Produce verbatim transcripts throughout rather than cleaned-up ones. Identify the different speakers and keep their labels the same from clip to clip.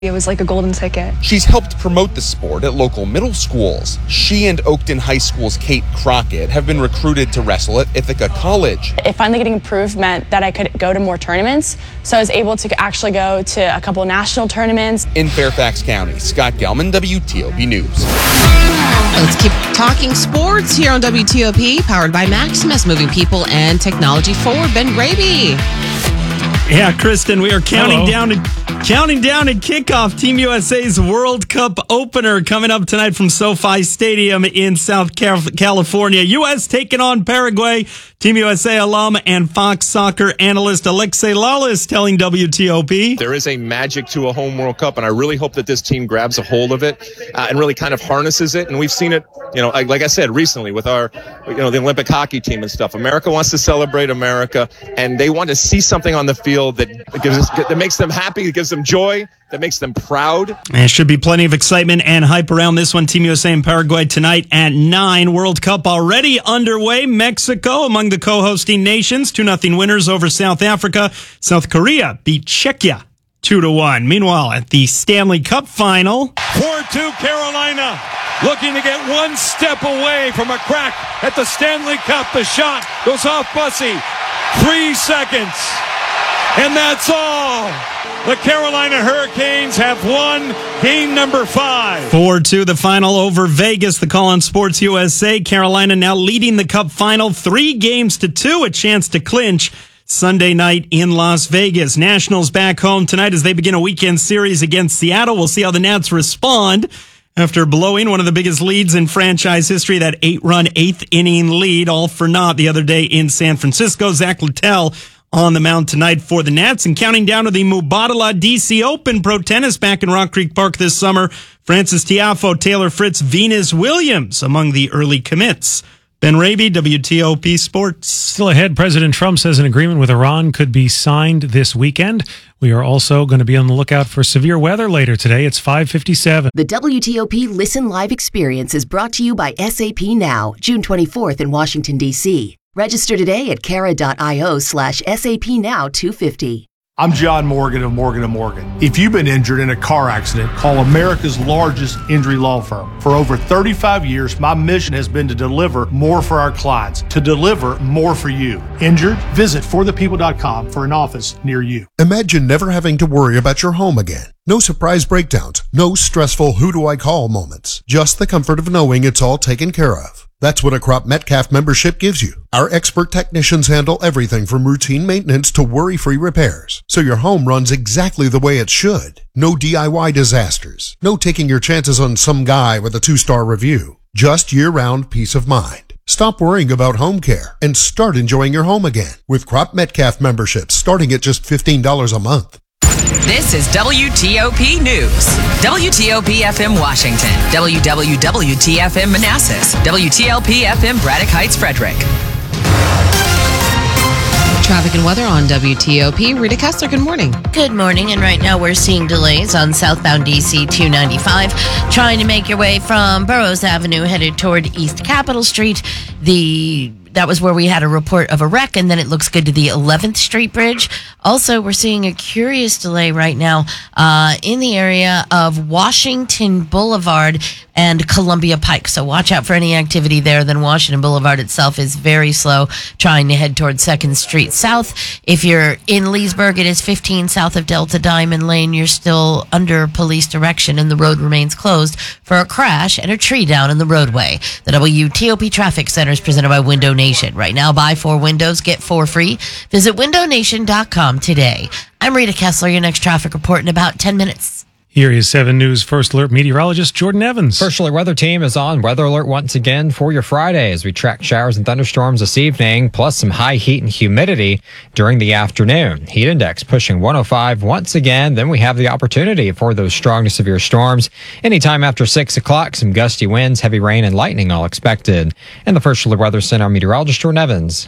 Speaker 1: It was like a golden ticket.
Speaker 2: She's helped promote the sport at local middle schools. She and Oakton High School's Kate Crockett have been recruited to wrestle at Ithaca College.
Speaker 1: It finally getting approved meant that I could go to more tournaments, so I was able to actually go to a couple national tournaments.
Speaker 2: In Fairfax County, Scott Gelman, W T O P News.
Speaker 3: Let's keep talking sports here on W T O P, powered by Maximus, moving people and technology forward. Ben Graby.
Speaker 4: Yeah, Kristen, we are counting
Speaker 5: Hello.
Speaker 4: down to counting down to kickoff Team U S A's World Cup opener coming up tonight from SoFi Stadium in South California. U S taking on Paraguay. Team U S A alum and Fox Soccer analyst Alexei Lalas telling W T O P.
Speaker 6: There is a magic to a home World Cup, and I really hope that this team grabs a hold of it uh, and really kind of harnesses it. And we've seen it, you know, like, like I said recently with our, you know, the Olympic hockey team and stuff. America wants to celebrate America, and they want to see something on the field that gives us, that makes them happy, that gives them joy, that makes them proud.
Speaker 4: There should be plenty of excitement and hype around this one. Team U S A and Paraguay tonight at nine. World Cup already underway. Mexico among the co-hosting nations. two nothing winners over South Africa. South Korea beat Czechia two to one. Meanwhile, at the Stanley Cup final.
Speaker 5: four two Carolina, looking to get one step away from a crack at the Stanley Cup. The shot goes off Bussey. Three seconds. And that's all. The Carolina Hurricanes have won game number five.
Speaker 4: four two the final over Vegas. The call on Sports U S A. Carolina now leading the Cup final three games to two. A chance to clinch Sunday night in Las Vegas. Nationals back home tonight as they begin a weekend series against Seattle. We'll see how the Nats respond after blowing one of the biggest leads in franchise history, that eight-run eighth inning lead, all for naught the other day in San Francisco. Zach Littell on the mound tonight for the Nats, and counting down to the Mubadala D C Open Pro Tennis back in Rock Creek Park this summer. Francis Tiafoe, Taylor Fritz, Venus Williams among the early commits. Ben Raby, W T O P Sports.
Speaker 5: Still ahead, President Trump says an agreement with Iran could be signed this weekend. We are also going to be on the lookout for severe weather later today. It's five fifty-seven.
Speaker 7: The W T O P Listen Live experience is brought to you by S A P Now, June twenty-fourth in Washington, D C Register today at cara.io slash SAP Now 250.
Speaker 8: I'm John Morgan of Morgan and Morgan. If you've been injured in a car accident, call America's largest injury law firm. For over thirty-five years, my mission has been to deliver more for our clients, to deliver more for you. Injured? Visit for the people dot com for an office near you.
Speaker 9: Imagine never having to worry about your home again. No surprise breakdowns, no stressful who do I call moments. Just the comfort of knowing it's all taken care of. That's what a Crop Metcalf membership gives you. Our expert technicians handle everything from routine maintenance to worry-free repairs, so your home runs exactly the way it should. No D I Y disasters. No taking your chances on some guy with a two-star review. Just year-round peace of mind. Stop worrying about home care and start enjoying your home again with Crop Metcalf memberships starting at just fifteen dollars a month.
Speaker 10: This is W T O P News. W T O P F M Washington. W W W T F M Manassas. W T L P F M Braddock Heights, Frederick.
Speaker 3: Traffic and weather on W T O P. Rita Kessler, good morning.
Speaker 11: Good morning, and right now we're seeing delays on southbound D C two ninety-five. Trying to make your way from Burroughs Avenue headed toward East Capitol Street. The That was where we had a report of a wreck, and then it looks good to the eleventh Street Bridge. Also, we're seeing a curious delay right now uh, in the area of Washington Boulevard and Columbia Pike. So watch out for any activity there. Then Washington Boulevard itself is very slow, trying to head towards second Street South. If you're in Leesburg, it is fifteen south of Delta Diamond Lane. You're still under police direction, and the road remains closed for a crash and a tree down in the roadway. The W T O P Traffic Center is presented by Window Nation. Right now, buy four windows, get four free. Visit window nation dot com today. I'm Rita Kessler, your next traffic report in about ten minutes.
Speaker 5: Here is seven News First Alert meteorologist Jordan Evans.
Speaker 12: First Alert Weather Team is on Weather Alert once again for your Friday as we track showers and thunderstorms this evening, plus some high heat and humidity during the afternoon. Heat index pushing one oh five once again. Then we have the opportunity for those strong to severe storms. Anytime after six o'clock, some gusty winds, heavy rain, and lightning all expected. And the First Alert Weather Center meteorologist Jordan Evans.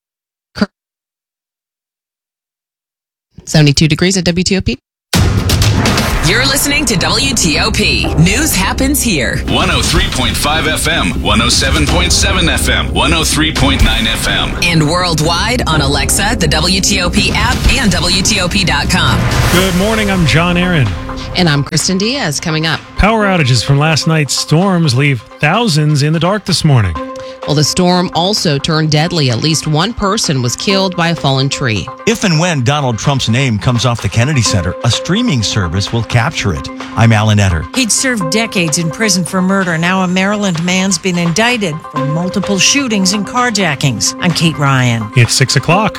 Speaker 3: seventy-two degrees at W T O P.
Speaker 10: You're listening to W T O P. News happens here.
Speaker 13: one oh three point five F M, one oh seven point seven F M, one oh three point nine F M.
Speaker 10: And worldwide on Alexa, the W T O P app, and W T O P dot com.
Speaker 5: Good morning, I'm John Aaron.
Speaker 3: And I'm Kristen Diaz. Coming up.
Speaker 14: Power outages from last night's storms leave thousands in the dark this morning.
Speaker 3: Well, the storm also turned deadly. At least one person was killed by a fallen tree.
Speaker 15: If and when Donald Trump's name comes off the Kennedy Center, a streaming service will capture it. I'm Alan Etter.
Speaker 16: He'd served decades in prison for murder. Now a Maryland man's been indicted for multiple shootings and carjackings. I'm Kate Ryan.
Speaker 14: It's six o'clock.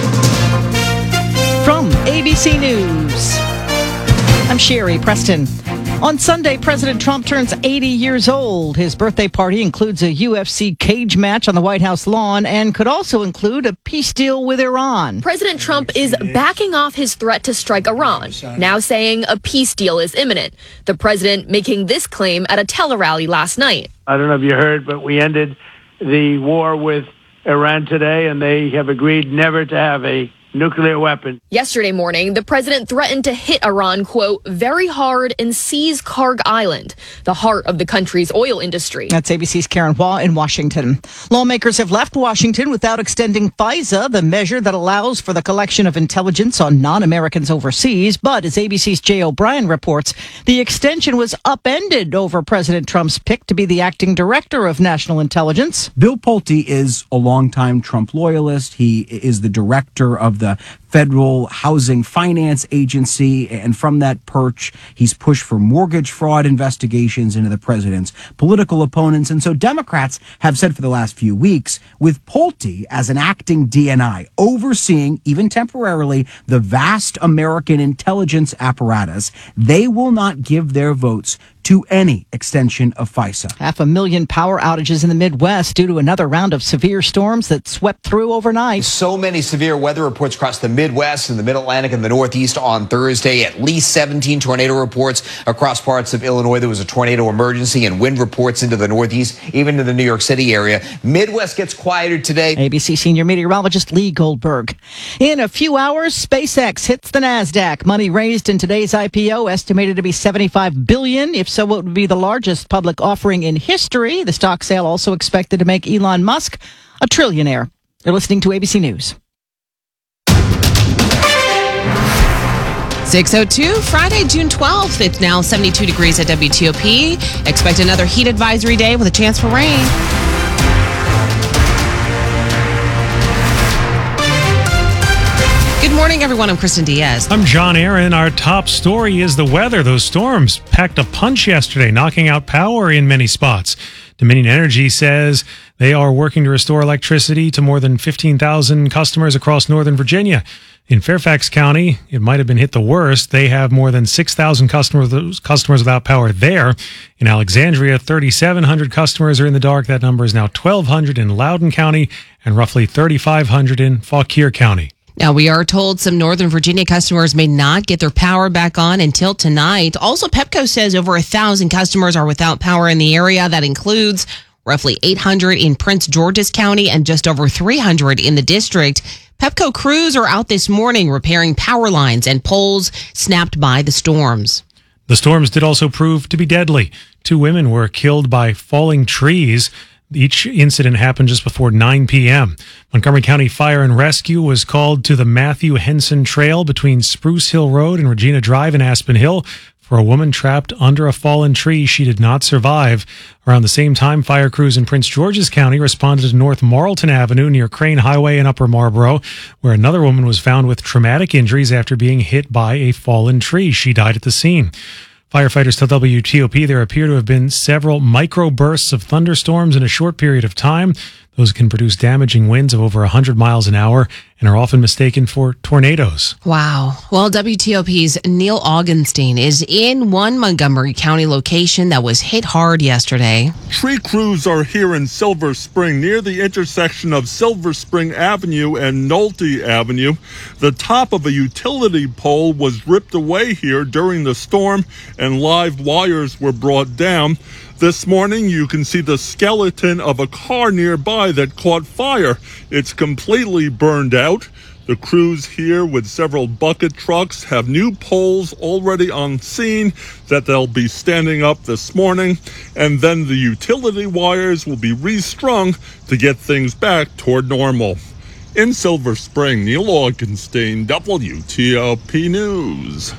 Speaker 17: From A B C News, I'm Sherry Preston. On Sunday, President Trump turns eighty years old. His birthday party includes a U F C cage match on the White House lawn and could also include a peace deal with Iran.
Speaker 18: President Trump is backing off his threat to strike Iran, now saying a peace deal is imminent. The president making this claim at a tele-rally last night.
Speaker 19: I don't know if you heard, but we ended the war with Iran today, and they have agreed never to have a nuclear weapon.
Speaker 18: Yesterday morning, the president threatened to hit Iran, quote, very hard and seize Karg Island, the heart of the country's oil industry.
Speaker 17: That's A B C's Karen Waugh in Washington. Lawmakers have left Washington without extending FISA, the measure that allows for the collection of intelligence on non-Americans overseas. But as A B C's Jay O'Brien reports, the extension was upended over President Trump's pick to be the acting director of national intelligence.
Speaker 20: Bill Pulte is a longtime Trump loyalist. He is the director of the the Federal Housing Finance Agency, and from that perch, he's pushed for mortgage fraud investigations into the president's political opponents. And so Democrats have said for the last few weeks, with Pulte as an acting D N I, overseeing, even temporarily, the vast American intelligence apparatus, they will not give their votes to any extension of FISA.
Speaker 17: Half a million power outages in the Midwest due to another round of severe storms that swept through overnight.
Speaker 21: So many severe weather reports across the Midwest and the Mid-Atlantic and the Northeast on Thursday. At least seventeen tornado reports across parts of Illinois. There was a tornado emergency and wind reports into the Northeast, even to the New York City area. Midwest gets quieter today.
Speaker 17: A B C senior meteorologist Lee Goldberg. In a few hours, SpaceX hits the NASDAQ. Money raised in today's I P O estimated to be seventy-five billion dollars. If so, it would be the largest public offering in history. The stock sale also expected to make Elon Musk a trillionaire. You're listening to A B C News.
Speaker 3: six oh two, Friday, June twelfth. It's now seventy-two degrees at W T O P. Expect another heat advisory day with a chance for rain. Good morning, everyone. I'm Kristen Diaz.
Speaker 14: I'm John Aaron. Our top story is the weather. Those storms packed a punch yesterday, knocking out power in many spots. Dominion Energy says they are working to restore electricity to more than fifteen thousand customers across Northern Virginia. In Fairfax County, it might have been hit the worst. They have more than six thousand customers customers without power there. In Alexandria, thirty-seven hundred customers are in the dark. That number is now twelve hundred in Loudoun County and roughly thirty-five hundred in Fauquier County.
Speaker 3: Now, we are told some Northern Virginia customers may not get their power back on until tonight. Also, Pepco says over a thousand customers are without power in the area. That includes roughly eight hundred in Prince George's County and just over three hundred in the district. Pepco crews are out this morning repairing power lines and poles snapped by the storms.
Speaker 14: The storms did also prove to be deadly. Two women were killed by falling trees. Each incident happened just before nine p.m. Montgomery County Fire and Rescue was called to the Matthew Henson Trail between Spruce Hill Road and Regina Drive in Aspen Hill for a woman trapped under a fallen tree. She did not survive. Around the same time, fire crews in Prince George's County responded to North Marlton Avenue near Crane Highway in Upper Marlboro, where another woman was found with traumatic injuries after being hit by a fallen tree. She died at the scene. Firefighters tell W T O P there appear to have been several microbursts of thunderstorms in a short period of time. Those can produce damaging winds of over one hundred miles an hour and are often mistaken for tornadoes.
Speaker 3: Wow. Well, W T O P's Neil Augenstein is in one Montgomery County location that was hit hard yesterday.
Speaker 22: Tree crews are here in Silver Spring near the intersection of Silver Spring Avenue and Nolte Avenue. The top of a utility pole was ripped away here during the storm and live wires were brought down. This morning, you can see the skeleton of a car nearby that caught fire. It's completely burned out. The crews here with several bucket trucks have new poles already on scene that they'll be standing up this morning. And then the utility wires will be restrung to get things back toward normal. In Silver Spring, Neil Augenstein, W T O P News.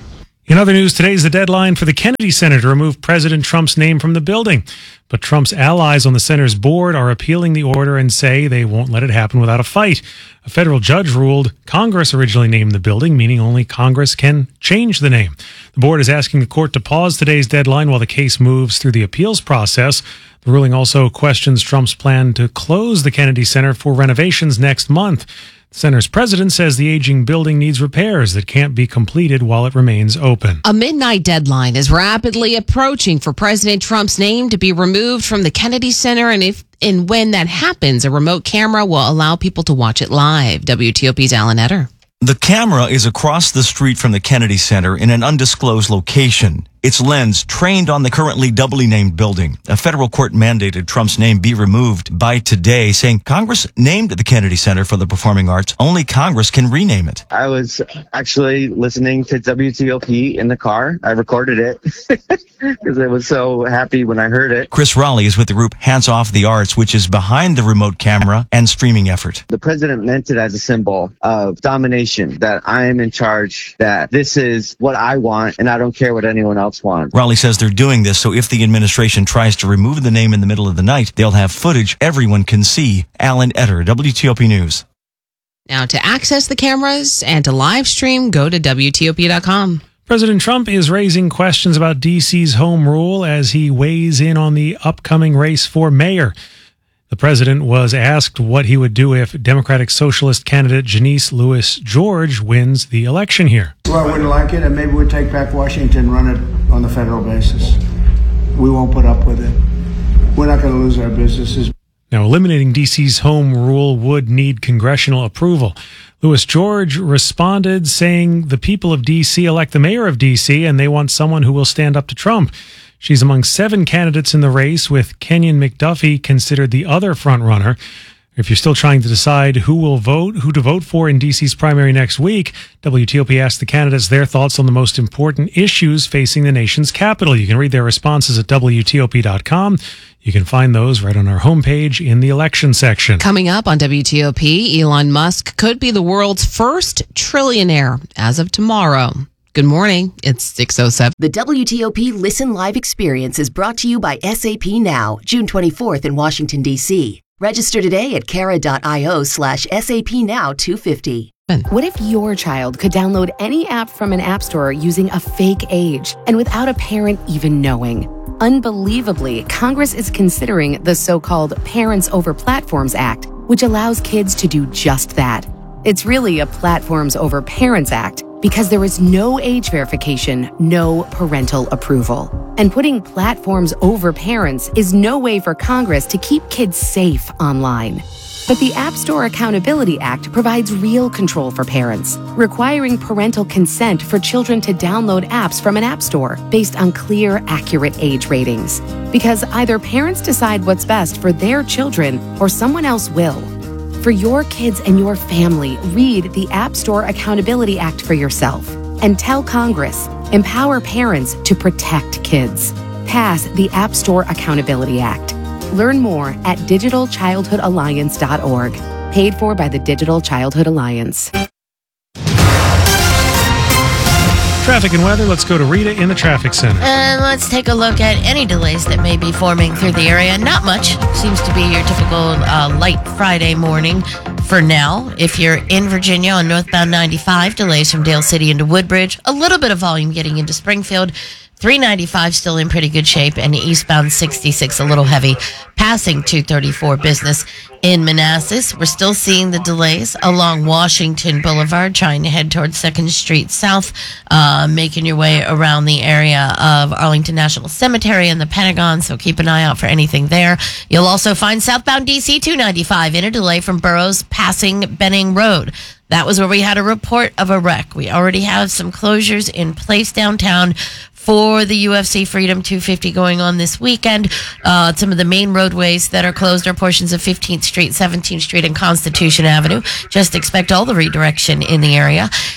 Speaker 14: In other news, today is the deadline for the Kennedy Center to remove President Trump's name from the building. But Trump's allies on the center's board are appealing the order and say they won't let it happen without a fight. A federal judge ruled Congress originally named the building, meaning only Congress can change the name. The board is asking the court to pause today's deadline while the case moves through the appeals process. The ruling also questions Trump's plan to close the Kennedy Center for renovations next month. The center's president says the aging building needs repairs that can't be completed while it remains open.
Speaker 3: A midnight deadline is rapidly approaching for President Trump's name to be removed from the Kennedy Center, and if and when that happens, a remote camera will allow people to watch it live. W T O P's Alan Etter.
Speaker 15: The camera is across the street from the Kennedy Center in an undisclosed location. Its lens trained on the currently doubly named building. A federal court mandated Trump's name be removed by today, saying Congress named the Kennedy Center for the Performing Arts. Only Congress can rename it.
Speaker 1: I was actually listening to W T O P in the car. I recorded it because I was so happy when I heard it.
Speaker 15: Chris Raleigh is with the group Hands Off the Arts, which is behind the remote camera and streaming effort.
Speaker 1: The president meant it as a symbol of domination, that I am in charge, that this is what I want, and I don't care what anyone else wants.
Speaker 15: Raleigh says they're doing this so if the administration tries to remove the name in the middle of the night, they'll have footage everyone can see. Alan Etter, W T O P News.
Speaker 3: Now, to access the cameras and to live stream, go to W T O P dot com.
Speaker 14: President Trump is raising questions about D C's home rule as he weighs in on the upcoming race for mayor. The president was asked what he would do if Democratic Socialist candidate Janice Lewis George wins the election here.
Speaker 2: Well, I wouldn't like it, and maybe we'd take back Washington and run it on the federal basis. We won't put up with it. We're not going to lose our businesses.
Speaker 14: Now, eliminating D C's home rule would need congressional approval. Lewis George responded saying the people of D C elect the mayor of D C, and they want someone who will stand up to Trump. She's among seven candidates in the race, with Kenyon McDuffie considered the other frontrunner. If you're still trying to decide who will vote, who to vote for in D C's primary next week, W T O P asked the candidates their thoughts on the most important issues facing the nation's capital. You can read their responses at W T O P dot com. You can find those right on our homepage in the election section.
Speaker 3: Coming up on W T O P, Elon Musk could be the world's first trillionaire as of tomorrow. Good morning. It's six oh seven.
Speaker 7: The W T O P Listen Live experience is brought to you by S A P Now, June twenty-fourth in Washington, D C. Register today at Kara.io slash SAP Now 250.
Speaker 23: What if your child could download any app from an app store using a fake age and without a parent even knowing? Unbelievably, Congress is considering the so-called Parents Over Platforms Act, which allows kids to do just that. It's really a Platforms Over Parents Act because there is no age verification, no parental approval. And putting platforms over parents is no way for Congress to keep kids safe online. But the App Store Accountability Act provides real control for parents, requiring parental consent for children to download apps from an app store based on clear, accurate age ratings. Because either parents decide what's best for their children or someone else will. For your kids and your family, read the App Store Accountability Act for yourself and tell Congress, empower parents to protect kids. Pass the App Store Accountability Act. Learn more at digital childhood alliance dot org. Paid for by the Digital Childhood Alliance.
Speaker 14: Traffic and weather. Let's go to Rita in the traffic center.
Speaker 11: And let's take a look at any delays that may be forming through the area. Not much. Seems to be your typical uh, light Friday morning for now. If you're in Virginia on northbound ninety-five, delays from Dale City into Woodbridge. A little bit of volume getting into Springfield. three ninety-five still in pretty good shape, and eastbound sixty-six a little heavy, passing two thirty-four Business in Manassas. We're still seeing the delays along Washington Boulevard, trying to head towards second Street South, uh, making your way around the area of Arlington National Cemetery and the Pentagon, so keep an eye out for anything there. You'll also find southbound D C two ninety-five in a delay from Burroughs passing Benning Road. That was where we had a report of a wreck. We already have some closures in place downtown for the U F C Freedom two fifty going on this weekend. Uh, some of the main roadways that are closed are portions of fifteenth Street, seventeenth Street, and Constitution Avenue. Just expect all the redirection in the area.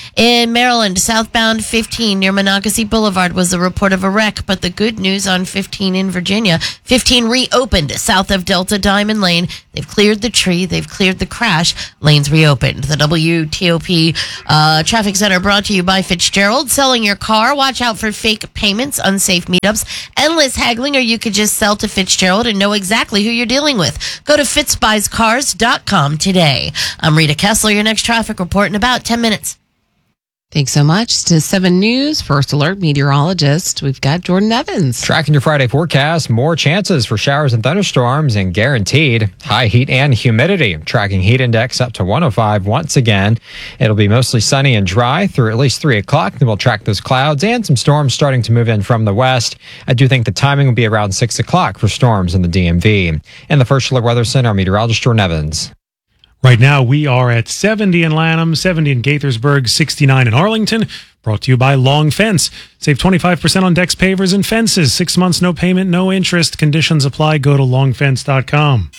Speaker 11: In Maryland, southbound fifteen near Monocacy Boulevard was the report of a wreck, but the good news on fifteen in Virginia, fifteen reopened south of Delta Diamond Lane. They've cleared the tree. They've cleared the crash. Lanes reopened. The W T O P uh, Traffic Center brought to you by Fitzgerald. Selling your car. Watch out for fake payments, unsafe meetups, endless haggling, or you could just sell to Fitzgerald and know exactly who you're dealing with. Go to fitz buys cars dot com today. I'm Rita Kessler, your next traffic report in about ten minutes.
Speaker 3: Thanks so much to seven News First Alert meteorologist. We've got Jordan Evans.
Speaker 12: Tracking your Friday forecast, more chances for showers and thunderstorms and guaranteed high heat and humidity. Tracking heat index up to one oh five once again. It'll be mostly sunny and dry through at least three o'clock. Then we'll track those clouds and some storms starting to move in from the west. I do think the timing will be around six o'clock for storms in the D M V. In the First Alert Weather Center, meteorologist Jordan Evans.
Speaker 14: Right now, we are at seventy in Lanham, seventy in Gaithersburg, sixty-nine in Arlington. Brought to you by Long Fence. Save twenty-five percent on decks, pavers, and fences. Six months, no payment, no interest. Conditions apply. Go to long fence dot com.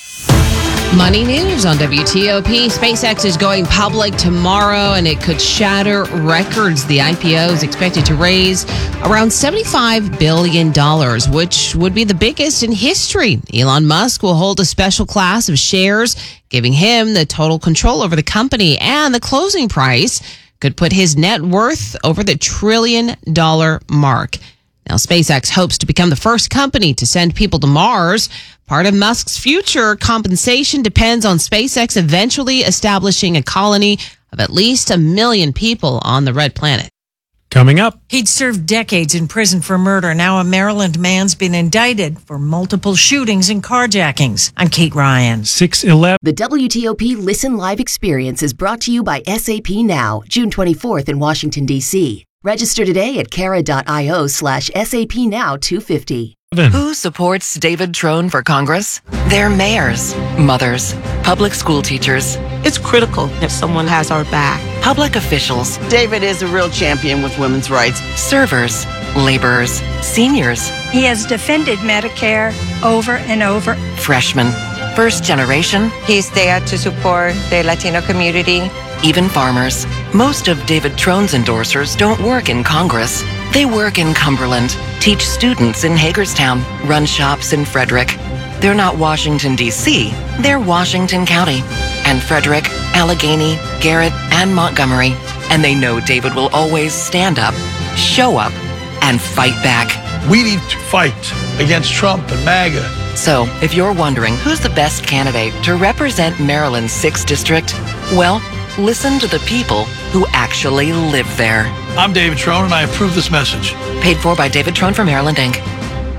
Speaker 3: Money news on W T O P. SpaceX is going public tomorrow, and it could shatter records. The I P O is expected to raise around seventy-five billion dollars, which would be the biggest in history. Elon Musk will hold a special class of shares, giving him the total control over the company, and the closing price could put his net worth over the trillion dollar mark. Now, SpaceX hopes to become the first company to send people to Mars. Part of Musk's future compensation depends on SpaceX eventually establishing a colony of at least a million people on the red planet.
Speaker 14: Coming up.
Speaker 16: He'd served decades in prison for murder. Now a Maryland man's been indicted for multiple shootings and carjackings. I'm Kate Ryan.
Speaker 14: six eleven.
Speaker 7: The W T O P Listen Live experience is brought to you by S A P Now, June twenty-fourth in Washington, D C. Register today at cara.io slash SAP Now 250.
Speaker 10: Who supports David Trone for Congress? They're mayors, mothers, public school teachers.
Speaker 4: It's critical if someone has our back.
Speaker 10: Public officials.
Speaker 4: David is a real champion with women's rights.
Speaker 10: Servers, laborers, seniors.
Speaker 6: He has defended Medicare over and over.
Speaker 10: Freshmen, first generation.
Speaker 8: He's there to support the Latino community.
Speaker 10: Even farmers. Most of David Trone's endorsers don't work in Congress. They work in Cumberland, teach students in Hagerstown, run shops in Frederick. They're not Washington, D C, they're Washington County. And Frederick, Allegheny, Garrett, and Montgomery. And they know David will always stand up, show up, and fight back.
Speaker 24: We need to fight against Trump and MAGA.
Speaker 10: So, if you're wondering who's the best candidate to represent Maryland's sixth District, well, listen to the people who actually live there.
Speaker 24: I'm David Trone, and I approve this message.
Speaker 10: Paid for by David Trone for Maryland, Incorporated.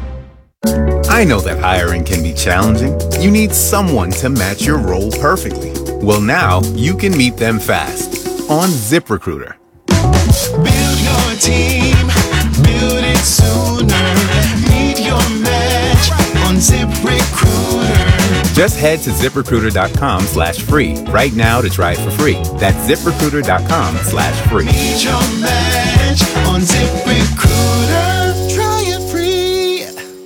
Speaker 25: I know that hiring can be challenging. You need someone to match your role perfectly. Well, now you can meet them fast on ZipRecruiter.
Speaker 26: Build your team, build it sooner. Meet your match on ZipRecruiter.
Speaker 25: Just head to ZipRecruiter.com slash free right now to try it for free. That's ZipRecruiter.com slash free.
Speaker 26: Meet your match on ZipRecruiter. Try it free.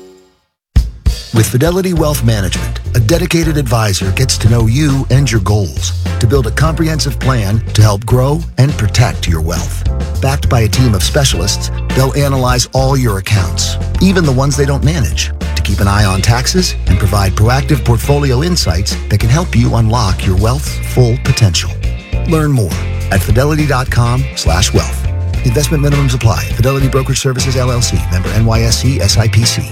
Speaker 27: With Fidelity Wealth Management, a dedicated advisor gets to know you and your goals to build a comprehensive plan to help grow and protect your wealth. Backed by a team of specialists, they'll analyze all your accounts, even the ones they don't manage, to keep an eye on taxes and provide proactive portfolio insights that can help you unlock your wealth's full potential. Learn more at fidelity.com slash wealth. Investment minimums apply. Fidelity Brokerage Services, L L C. Member N Y S E S I P C.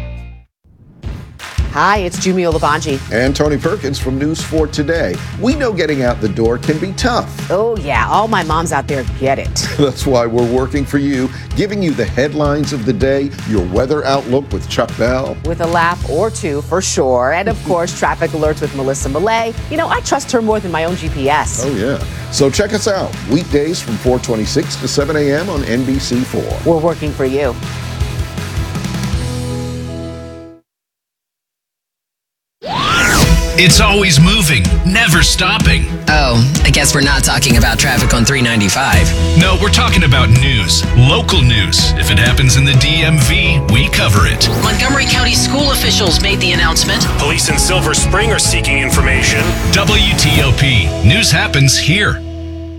Speaker 28: Hi, it's Jumi Olabanji.
Speaker 29: And Tony Perkins from News four Today. We know getting out the door can be tough.
Speaker 28: Oh, yeah. All my moms out there get it.
Speaker 29: That's why we're working for you, giving you the headlines of the day, your weather outlook with Chuck Bell.
Speaker 28: With a laugh or two, for sure. And, of course, traffic alerts with Melissa Millay. You know, I trust her more than my own G P S.
Speaker 29: Oh, yeah. So check us out. Weekdays from four twenty-six to seven a.m. on N B C four.
Speaker 28: We're working for you.
Speaker 13: It's always moving, never stopping.
Speaker 10: Oh, I guess we're not talking about traffic on three ninety-five.
Speaker 13: No, we're talking about news, local news. If it happens in the D M V, we cover it.
Speaker 10: Montgomery County school officials made the announcement.
Speaker 30: Police in Silver Spring are seeking information.
Speaker 13: W T O P. News happens here.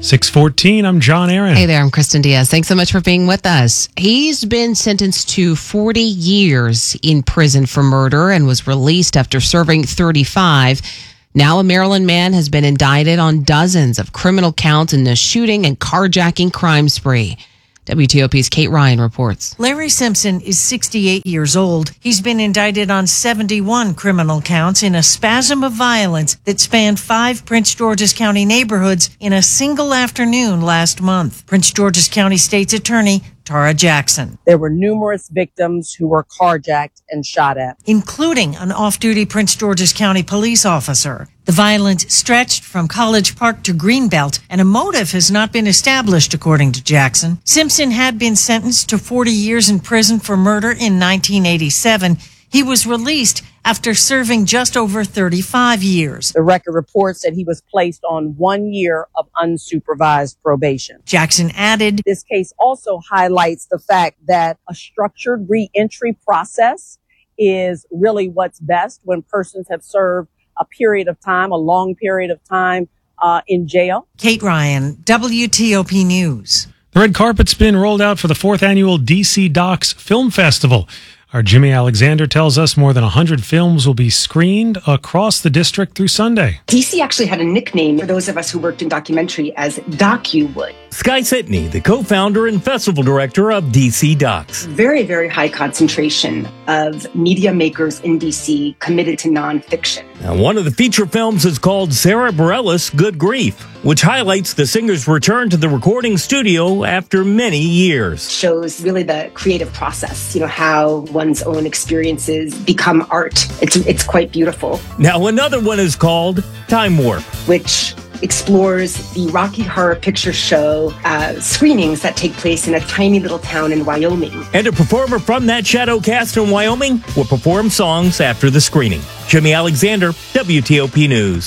Speaker 14: six fourteen, I'm John Aaron.
Speaker 3: Hey there, I'm Kristen Diaz. Thanks so much for being with us. He's been sentenced to forty years in prison for murder and was released after serving thirty-five. Now a Maryland man has been indicted on dozens of criminal counts in the shooting and carjacking crime spree. W T O P's Kate Ryan reports.
Speaker 16: Larry Simpson is sixty-eight years old. He's been indicted on seventy-one criminal counts in a spasm of violence that spanned five Prince George's County neighborhoods in a single afternoon last month. Prince George's County State's Attorney Tara Jackson.
Speaker 1: There were numerous victims who were carjacked and shot at,
Speaker 16: including an off-duty Prince George's County police officer. The violence stretched from College Park to Greenbelt, and a motive has not been established, according to Jackson. Simpson had been sentenced to forty years in prison for murder in nineteen eighty-seven. He was released after serving just over thirty-five years.
Speaker 1: The record reports that he was placed on one year of unsupervised probation.
Speaker 16: Jackson added,
Speaker 1: this case also highlights the fact that a structured reentry process is really what's best when persons have served a period of time, a long period of time uh, in jail.
Speaker 16: Kate Ryan, W T O P News.
Speaker 14: The red carpet's been rolled out for the fourth annual D C Docs Film Festival. Our Jimmy Alexander tells us more than one hundred films will be screened across the district through Sunday.
Speaker 5: D C actually had a nickname for those of us who worked in documentary as DocuWood.
Speaker 9: Sky Sitney, the co-founder and festival director of D C Docs.
Speaker 5: Very, very high concentration of media makers in D C committed to nonfiction.
Speaker 9: Now, one of the feature films is called Sarah Bareilles' Good Grief, which highlights the singer's return to the recording studio after many years.
Speaker 5: Shows really the creative process, you know, how one's own experiences become art. It's, it's quite beautiful.
Speaker 9: Now, another one is called Time Warp,
Speaker 5: which explores the Rocky Horror Picture Show uh, screenings that take place in a tiny little town in Wyoming.
Speaker 9: And a performer from that shadow cast in Wyoming will perform songs after the screening. Jimmy Alexander, W T O P News.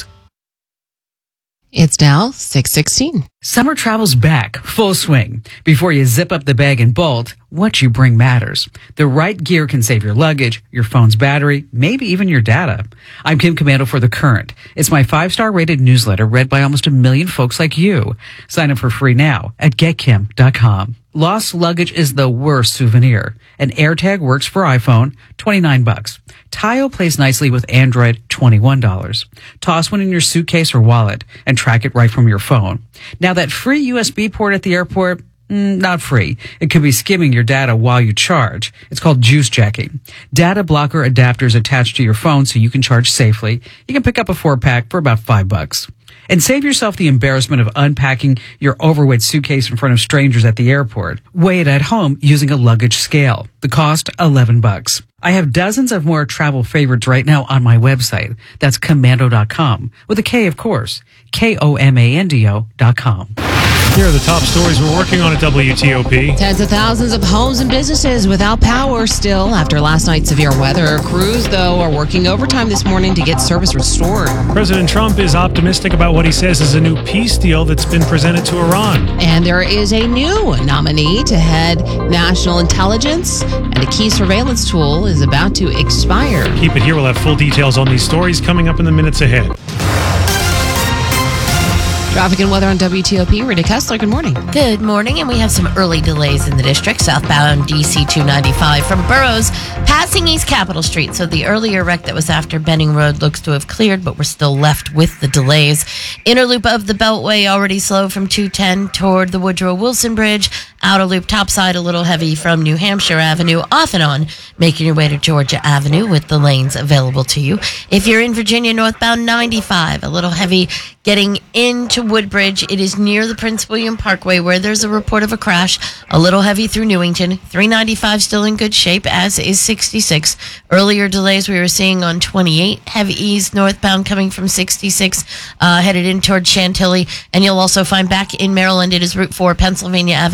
Speaker 3: It's now six sixteen.
Speaker 17: Summer travel's back, full swing. Before you zip up the bag and bolt, what you bring matters. The right gear can save your luggage, your phone's battery, maybe even your data. I'm Kim Commando for The Current. It's my five-star rated newsletter read by almost a million folks like you. Sign up for free now at get kim dot com. Lost luggage is the worst souvenir. An AirTag works for iPhone, twenty-nine bucks. Tayo plays nicely with Android, twenty-one dollars. Toss one in your suitcase or wallet and track it right from your phone. Now that free U S B port at the airport, mm, not free. It could be skimming your data while you charge. It's called juice jacking. Data blocker adapters attached to your phone so you can charge safely. You can pick up a four pack for about five bucks. And save yourself the embarrassment of unpacking your overweight suitcase in front of strangers at the airport. Weigh it at home using a luggage scale. The cost, eleven bucks. I have dozens of more travel favorites right now on my website. That's commando dot com. With a K, of course. K O M A N D O dot com.
Speaker 14: Here are the top stories we're working on at W T O P.
Speaker 3: Tens of thousands of homes and businesses without power still after last night's severe weather. Crews, though, are working overtime this morning to get service restored.
Speaker 14: President Trump is optimistic about what he says is a new peace deal that's been presented to Iran.
Speaker 3: And there is a new nominee to head national intelligence, and a key surveillance tool is about to expire.
Speaker 14: Keep it here. We'll have full details on these stories coming up in the minutes ahead.
Speaker 3: Traffic and weather on W T O P. Rita Kessler, good morning.
Speaker 11: Good morning, and we have some early delays in the district. Southbound D C two ninety-five from Burroughs, passing East Capitol Street. So the earlier wreck that was after Benning Road looks to have cleared, but we're still left with the delays. Inner loop of the Beltway already slow from two ten toward the Woodrow Wilson Bridge. Outer loop topside a little heavy from New Hampshire Avenue, off and on, making your way to Georgia Avenue with the lanes available to you. If you're in Virginia, northbound ninety-five, a little heavy getting into Woodbridge. It is near the Prince William Parkway where there's a report of a crash. A little heavy through Newington. three ninety-five still in good shape, as is sixty-six. Earlier delays we were seeing on twenty-eight. Heavy ease northbound coming from sixty-six, uh, headed in toward Chantilly. And you'll also find back in Maryland, it is Route four, Pennsylvania Avenue at Silver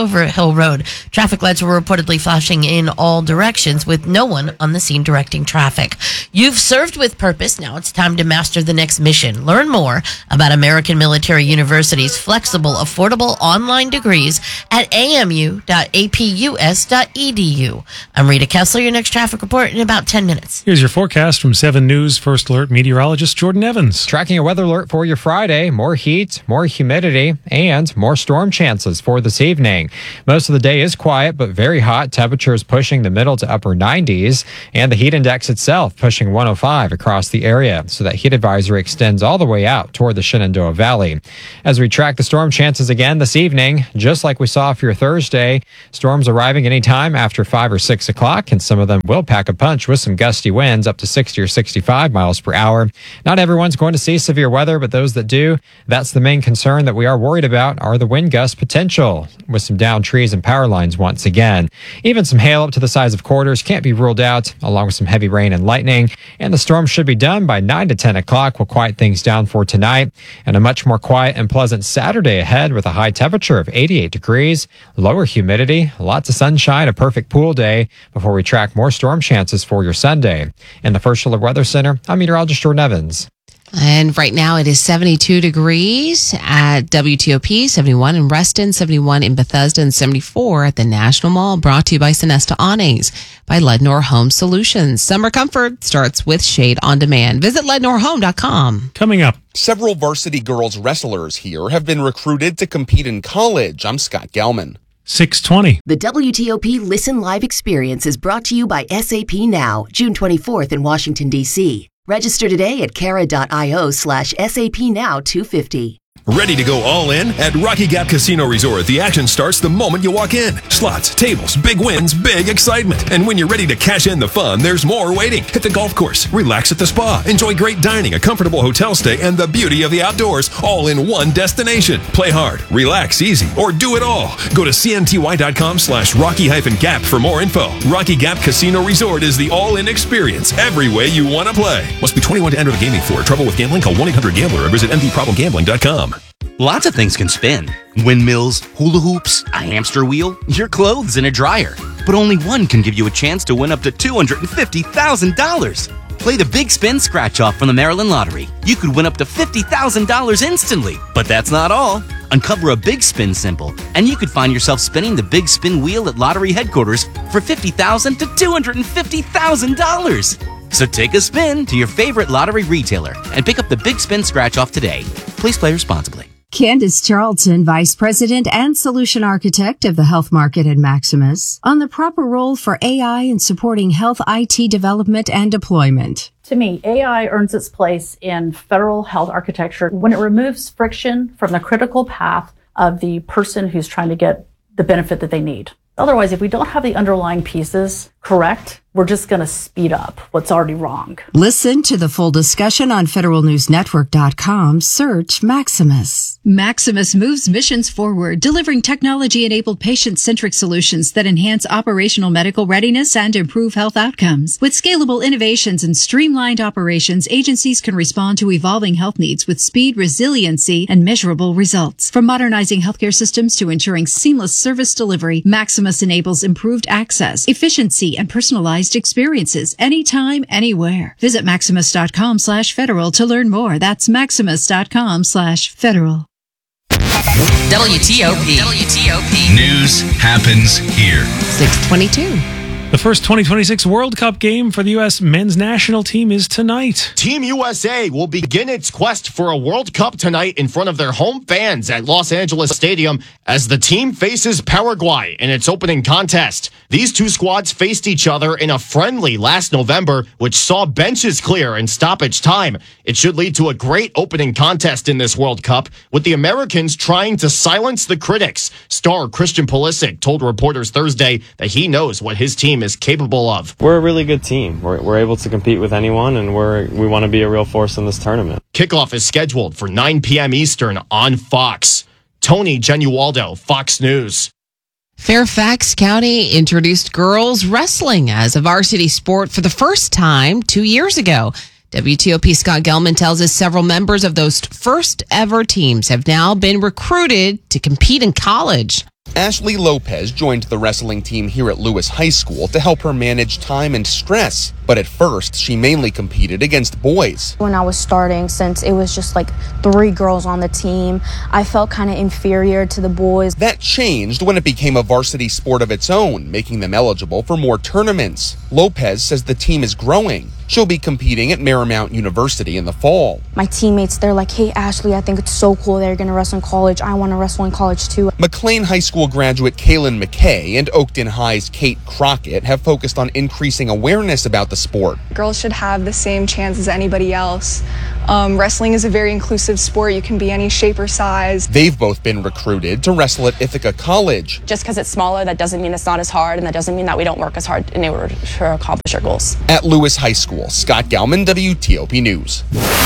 Speaker 11: over Hill Road. Traffic lights were reportedly flashing in all directions with no one on the scene directing traffic. You've served with purpose. Now it's time to master the next mission. Learn more about American Military University's flexible, affordable online degrees at a m u dot a p u s dot e d u. I'm Rita Kessler, your next traffic report in about ten minutes.
Speaker 14: Here's your forecast from seven News First Alert meteorologist Jordan Evans.
Speaker 2: Tracking a weather alert for your Friday. More heat, more humidity, and more storm chances for this evening. Most of the day is quiet, but very hot. Temperatures pushing the middle to upper nineties, and the heat index itself pushing one oh five across the area. So that heat advisory extends all the way out toward the Shenandoah Valley. As we track the storm chances again this evening, just like we saw for your Thursday, storms arriving anytime after five or six o'clock, and some of them will pack a punch with some gusty winds up to sixty or sixty-five miles per hour. Not everyone's going to see severe weather, but those that do, that's the main concern that we are worried about are the wind gust potential, with some downed trees and power lines once again. Even some hail up to the size of quarters can't be ruled out, along with some heavy rain and lightning, and the storm should be done by nine to ten o'clock. We'll quiet things down for tonight, and a much more quiet and pleasant Saturday ahead with a high temperature of eighty-eight degrees, lower humidity, lots of sunshine, a perfect pool day before we track more storm chances for your Sunday. In the First Alert Weather Center, I'm meteorologist Jordan Evans.
Speaker 3: And right now it is seventy-two degrees at W T O P, seventy-one in Reston, seventy-one in Bethesda, and seventy-four at the National Mall. Brought to you by Sonesta Awnings by Lednor Home Solutions. Summer comfort starts with Shade on Demand. Visit lednor home dot com.
Speaker 14: Coming up.
Speaker 12: Several varsity girls wrestlers here have been recruited to compete in college. I'm Scott Gelman.
Speaker 14: six twenty.
Speaker 7: The W T O P Listen Live experience is brought to you by S A P Now, June twenty-fourth in Washington, D C Register today at cara dot io slash S A P Now two fifty.
Speaker 15: Ready to go all in? At Rocky Gap Casino Resort, the action starts the moment you walk in. Slots, tables, big wins, big excitement. And when you're ready to cash in the fun, there's more waiting. Hit the golf course, relax at the spa, enjoy great dining, a comfortable hotel stay, and the beauty of the outdoors, all in one destination. Play hard, relax easy, or do it all. Go to C N T Y dot com slash Rocky hyphen Gap for more info. Rocky Gap Casino Resort is the all-in experience every way you want to play. Must be twenty-one to enter the gaming floor. Trouble with gambling? Call one eight hundred gambler or visit m d problem gambling dot com.
Speaker 18: Lots of things can spin. Windmills, hula hoops, a hamster wheel, your clothes in a dryer. But only one can give you a chance to win up to two hundred fifty thousand dollars. Play the Big Spin Scratch-Off from the Maryland Lottery. You could win up to fifty thousand dollars instantly. But that's not all. Uncover a Big Spin symbol, and you could find yourself spinning the Big Spin wheel at lottery headquarters for fifty thousand dollars to two hundred fifty thousand dollars. So take a spin to your favorite lottery retailer and pick up the Big Spin Scratch-Off today. Please play responsibly.
Speaker 19: Candace Charlton, Vice President and Solution Architect of the Health Market at Maximus, on the proper role for A I in supporting health I T development and deployment.
Speaker 20: To me, A I earns its place in federal health architecture when it removes friction from the critical path of the person who's trying to get the benefit that they need. Otherwise, if we don't have the underlying pieces correct, we're just going to speed up what's already wrong.
Speaker 19: Listen to the full discussion on federal news network dot com. Search Maximus.
Speaker 21: Maximus moves missions forward, delivering technology-enabled patient-centric solutions that enhance operational medical readiness and improve health outcomes. With scalable innovations and streamlined operations, agencies can respond to evolving health needs with speed, resiliency, and measurable results. From modernizing healthcare systems to ensuring seamless service delivery, Maximus enables improved access, efficiency, and personalized experiences anytime, anywhere. Visit maximus.com slash federal to learn more. That's maximus.com slash federal.
Speaker 3: W T O P.
Speaker 13: W T O P. News happens here.
Speaker 3: six twenty-two.
Speaker 14: The first twenty twenty-six World Cup game for the U S men's national team is tonight.
Speaker 22: Team U S A will begin its quest for a World Cup tonight in front of their home fans at Los Angeles Stadium as the team faces Paraguay in its opening contest. These two squads faced each other in a friendly last November, which saw benches clear in stoppage time. It should lead to a great opening contest in this World Cup, with the Americans trying to silence the critics. Star Christian Pulisic told reporters Thursday that he knows what his team is capable of.
Speaker 23: We're a really good team. We're, we're able to compete with anyone, and we're we want to be a real force in this tournament.
Speaker 22: Kickoff is scheduled for nine p.m. Eastern on Fox. Tony Genualdo, Fox News.
Speaker 3: Fairfax County introduced girls wrestling as a varsity sport for the first time two years ago. W T O P Scott Gelman tells us several members of those first ever teams have now been recruited to compete in college.
Speaker 12: Ashley Lopez joined the wrestling team here at Lewis High School to help her manage time and stress. But at first, she mainly competed against boys.
Speaker 4: When I was starting, since it was just like three girls on the team, I felt kind of inferior to the boys.
Speaker 12: That changed when it became a varsity sport of its own, making them eligible for more tournaments. Lopez says the team is growing. She'll be competing at Marymount University in the fall.
Speaker 4: My teammates, they're like, hey, Ashley, I think it's so cool that you're going to wrestle in college. I want to wrestle in college too.
Speaker 12: McLean High School graduate Kaylin McKay and Oakton High's Kate Crockett have focused on increasing awareness about the sport.
Speaker 6: Girls should have the same chance as anybody else. Um, wrestling is a very inclusive sport. You can be any shape or size.
Speaker 12: They've both been recruited to wrestle at Ithaca College.
Speaker 8: Just because it's smaller, that doesn't mean it's not as hard, and that doesn't mean that we don't work as hard in order to accomplish our goals.
Speaker 12: At Lewis High School, Scott Galman, W T O P News.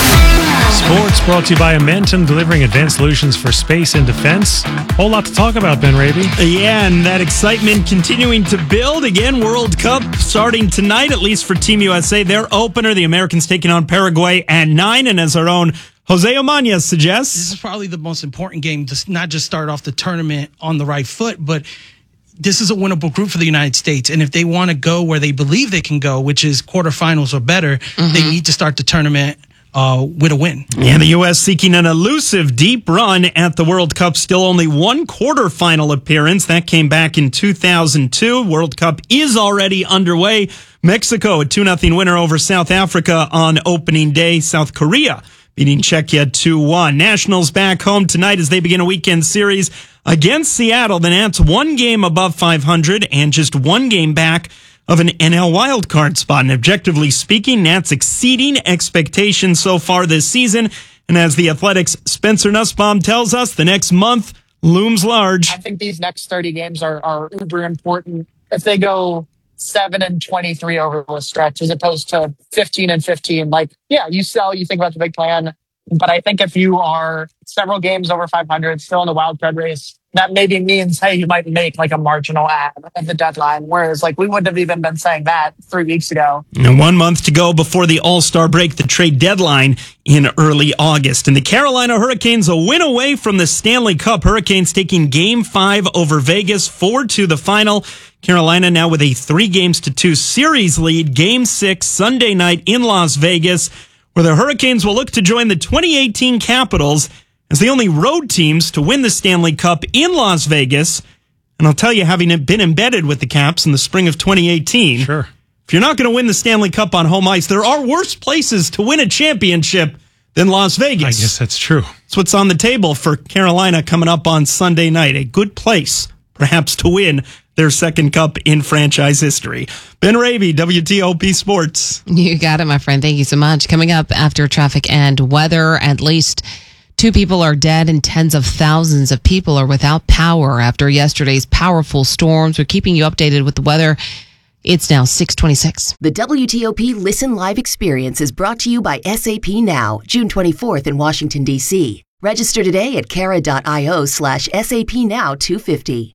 Speaker 14: Sports brought to you by Amentum, delivering advanced solutions for space and defense. Whole lot to talk about, Ben Raby.
Speaker 24: Yeah, and that excitement continuing to build. Again, World Cup starting tonight, at least for Team U S A. Their opener, the Americans taking on Paraguay at nine. And as our own Jose Omaña suggests,
Speaker 25: this is probably the most important game to not just start off the tournament on the right foot, but this is a winnable group for the United States. And if they want to go where they believe they can go, which is quarterfinals or better, mm-hmm. they need to start the tournament Uh, with a win.
Speaker 24: And the U S seeking an elusive deep run at the World Cup. Still only one quarterfinal appearance. That came back in two thousand two. World Cup is already underway. Mexico, a two nothing winner over South Africa on opening day. South Korea beating Czechia two one. Nationals back home tonight as they begin a weekend series against Seattle. The Nats one game above five hundred and just one game back of an N L wildcard spot. And objectively speaking, Nats exceeding expectations so far this season. And as the Athletics' Spencer Nussbaum tells us, the next month looms large.
Speaker 26: I think these next thirty games are, are uber important. If they go seven and twenty-three over the stretch as opposed to fifteen and fifteen, like, yeah, you sell, you think about the big plan. But I think if you are several games over five hundred, still in the wildcard race, that maybe means, hey, you might make like a marginal ad at the deadline. Whereas like we wouldn't have even been saying that three weeks ago.
Speaker 24: And one month to go before the All-Star break, the trade deadline in early August. And the Carolina Hurricanes a win away from the Stanley Cup. Hurricanes taking game five over Vegas, four to the final. Carolina now with a three games to two series lead. Game six Sunday night in Las Vegas, where the Hurricanes will look to join the twenty eighteen Capitals as the only road teams to win the Stanley Cup in Las Vegas. And I'll tell you, having been embedded with the Caps in the spring of twenty eighteen,
Speaker 14: sure.
Speaker 24: If you're not going to win the Stanley Cup on home ice, there are worse places to win a championship than Las Vegas.
Speaker 14: I guess that's true.
Speaker 24: That's what's on the table for Carolina coming up on Sunday night. A good place, perhaps, to win their second cup in franchise history. Ben Raby, W T O P Sports.
Speaker 3: You got it, my friend. Thank you so much. Coming up after traffic and weather, at least two people are dead and tens of thousands of people are without power after yesterday's powerful storms. We're keeping you updated with the weather. It's now six twenty-six.
Speaker 7: The W T O P Listen Live experience is brought to you by S A P Now, June twenty-fourth in Washington, D C. Register today at cara.io slash SAP Now 250.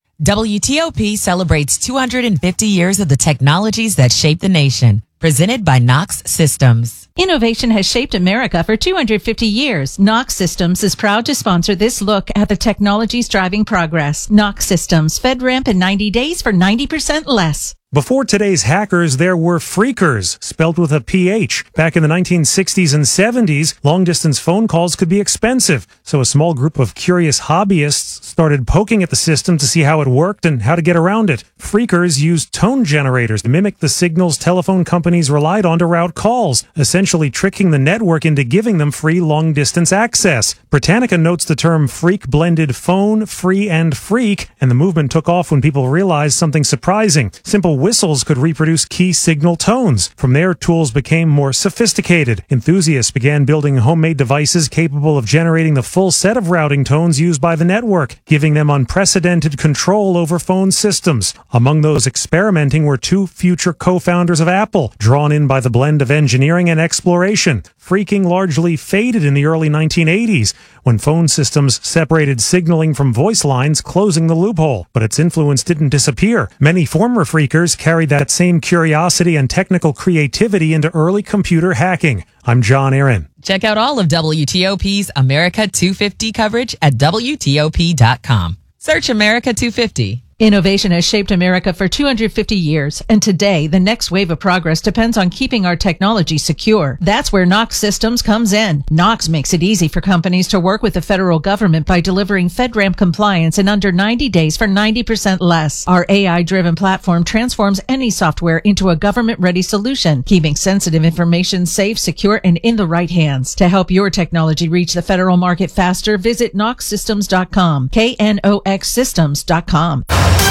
Speaker 27: W T O P celebrates two hundred fifty years of the technologies that shape the nation. Presented by Knox Systems.
Speaker 28: Innovation has shaped America for two hundred fifty years. Knox Systems is proud to sponsor this look at the technologies driving progress. Knox Systems, FedRAMP in ninety days for ninety percent less.
Speaker 14: Before today's hackers, there were phreakers, spelled with a P H. Back in the nineteen sixties and seventies, long-distance phone calls could be expensive, so a small group of curious hobbyists started poking at the system to see how it worked and how to get around it. Phreakers used tone generators to mimic the signals telephone companies relied on to route calls, essentially tricking the network into giving them free long-distance access. Britannica notes the term phreak blended phone, free, and freak, and the movement took off when people realized something surprising. Simple whistles could reproduce key signal tones. From there, tools became more sophisticated. Enthusiasts began building homemade devices capable of generating the full set of routing tones used by the network, giving them unprecedented control over phone systems. Among those experimenting were two future co-founders of Apple, drawn in by the blend of engineering and exploration. Phreaking largely faded in the early nineteen eighties, when phone systems separated signaling from voice lines, closing the loophole. But its influence didn't disappear. Many former phreakers carried that same curiosity and technical creativity into early computer hacking. I'm John Aaron.
Speaker 27: Check out all of W T O P's America two fifty coverage at W T O P dot com. Search America two fifty.
Speaker 28: Innovation has shaped America for two hundred fifty years, and today, the next wave of progress depends on keeping our technology secure. That's where Knox Systems comes in. Knox makes it easy for companies to work with the federal government by delivering FedRAMP compliance in under ninety days for ninety percent less. Our A I-driven platform transforms any software into a government-ready solution, keeping sensitive information safe, secure, and in the right hands. To help your technology reach the federal market faster, visit knox systems dot com, K N O X systems dot com.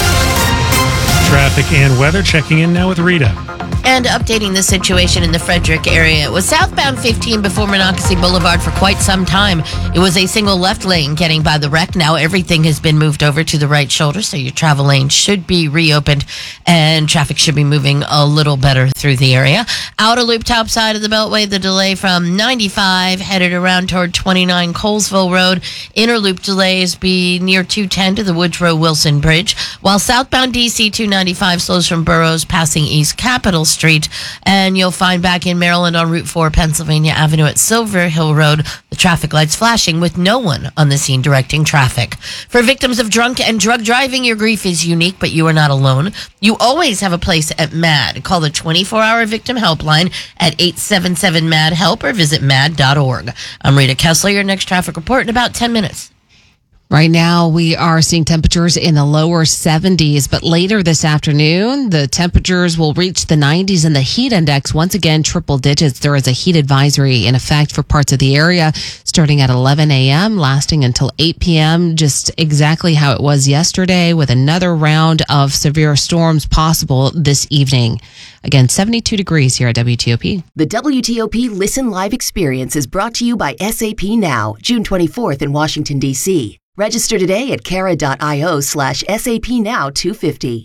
Speaker 14: Traffic and weather, checking in now with Rita.
Speaker 1: And updating the situation in the Frederick area. It was southbound fifteen before Monocacy Boulevard for quite some time. It was a single left lane getting by the wreck. Now everything has been moved over to the right shoulder, so your travel lane should be reopened and traffic should be moving a little better through the area. Outer loop top side of the Beltway, the delay from ninety-five headed around toward twenty-nine Colesville Road. Inner loop delays be near two ten to the Woodrow Wilson Bridge, while southbound D C two ninety-five slows from Burroughs passing East Capitol Street, and you'll find back in Maryland on Route four, Pennsylvania Avenue at Silver Hill Road, the traffic lights flashing with no one on the scene directing traffic. For victims of drunk and drug driving, your grief is unique, but you are not alone. You always have a place at MAD. Call the twenty-four hour victim helpline at eight seven seven M A D help or visit mad dot org. I'm Rita Kessler, your next traffic report in about ten minutes.
Speaker 3: Right now, we are seeing temperatures in the lower seventies, but later this afternoon, the temperatures will reach the nineties and the heat index once again triple digits. There is a heat advisory in effect for parts of the area starting at eleven a.m., lasting until eight p.m., just exactly how it was yesterday, with another round of severe storms possible this evening. Again, seventy-two degrees here at W T O P.
Speaker 7: The W T O P Listen Live experience is brought to you by S A P Now, June twenty-fourth in Washington, D C Register today at cara dot io slash SAP Now two fifty.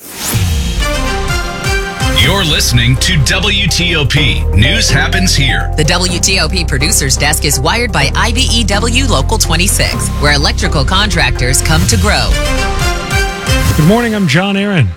Speaker 13: You're listening to W T O P. News happens here.
Speaker 27: The W T O P Producers Desk is wired by I B E W Local twenty-six, where electrical contractors come to grow.
Speaker 14: Good morning, I'm John Aaron.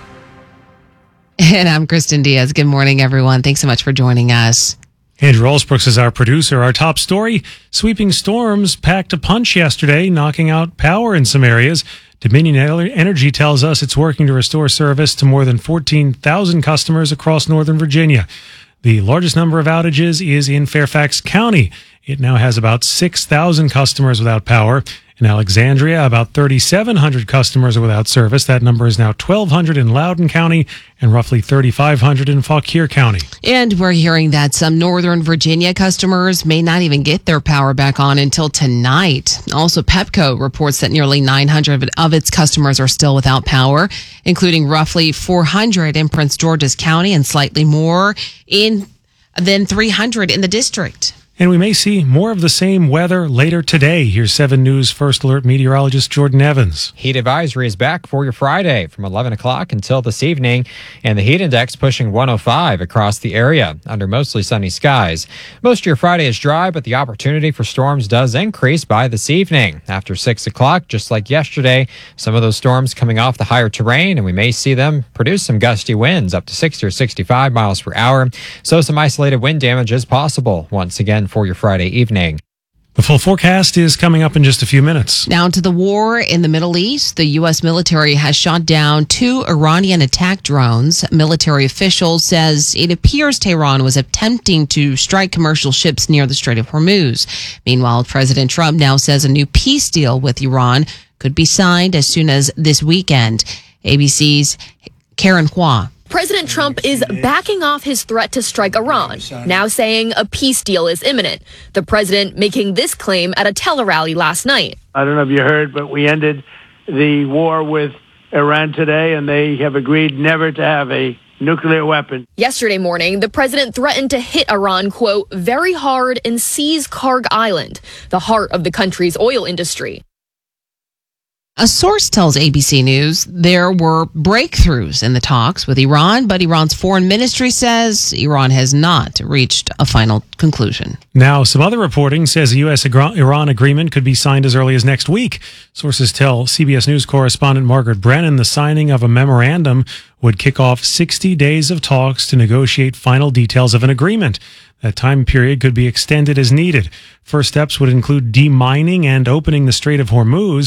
Speaker 3: And I'm Kristen Diaz. Good morning, everyone. Thanks so much for joining us.
Speaker 14: Andrew Olsbrooks is our producer. Our top story, sweeping storms packed a punch yesterday, knocking out power in some areas. Dominion Energy tells us it's working to restore service to more than fourteen thousand customers across Northern Virginia. The largest number of outages is in Fairfax County. It now has about six thousand customers without power. In Alexandria, about thirty-seven hundred customers are without service. That number is now twelve hundred in Loudoun County and roughly thirty-five hundred in Fauquier County.
Speaker 3: And we're hearing that some Northern Virginia customers may not even get their power back on until tonight. Also, Pepco reports that nearly nine hundred of its customers are still without power, including roughly four hundred in Prince George's County and slightly more in than three hundred in the district.
Speaker 14: And we may see more of the same weather later today. Here's seven News First Alert meteorologist Jordan Evans.
Speaker 2: Heat advisory is back for your Friday from eleven o'clock until this evening, and the heat index pushing one oh five across the area under mostly sunny skies. Most of your Friday is dry, but the opportunity for storms does increase by this evening. After six o'clock, just like yesterday, some of those storms coming off the higher terrain, and we may see them produce some gusty winds up to sixty or sixty-five miles per hour. So some isolated wind damage is possible once again for your Friday evening.
Speaker 14: The full forecast is coming up in just a few minutes.
Speaker 3: Now to the war in the Middle East. The U S military has shot down two Iranian attack drones. Military officials says it appears Tehran was attempting to strike commercial ships near the Strait of Hormuz. Meanwhile, President Trump now says a new peace deal with Iran could be signed as soon as this weekend. A B C's Karen Hua.
Speaker 5: President Trump is backing off his threat to strike Iran, now saying a peace deal is imminent. The president making this claim at a tele-rally last night.
Speaker 9: I don't know if you heard, but we ended the war with Iran today, and they have agreed never to have a nuclear weapon.
Speaker 5: Yesterday morning, the president threatened to hit Iran, quote, very hard and seize Karg Island, the heart of the country's oil industry.
Speaker 3: A source tells A B C News there were breakthroughs in the talks with Iran, but Iran's foreign ministry says Iran has not reached a final conclusion.
Speaker 14: Now, some other reporting says the U S Iran agreement could be signed as early as next week. Sources tell C B S News correspondent Margaret Brennan the signing of a memorandum would kick off sixty days of talks to negotiate final details of an agreement. That time period could be extended as needed. First steps would include demining and opening the Strait of Hormuz.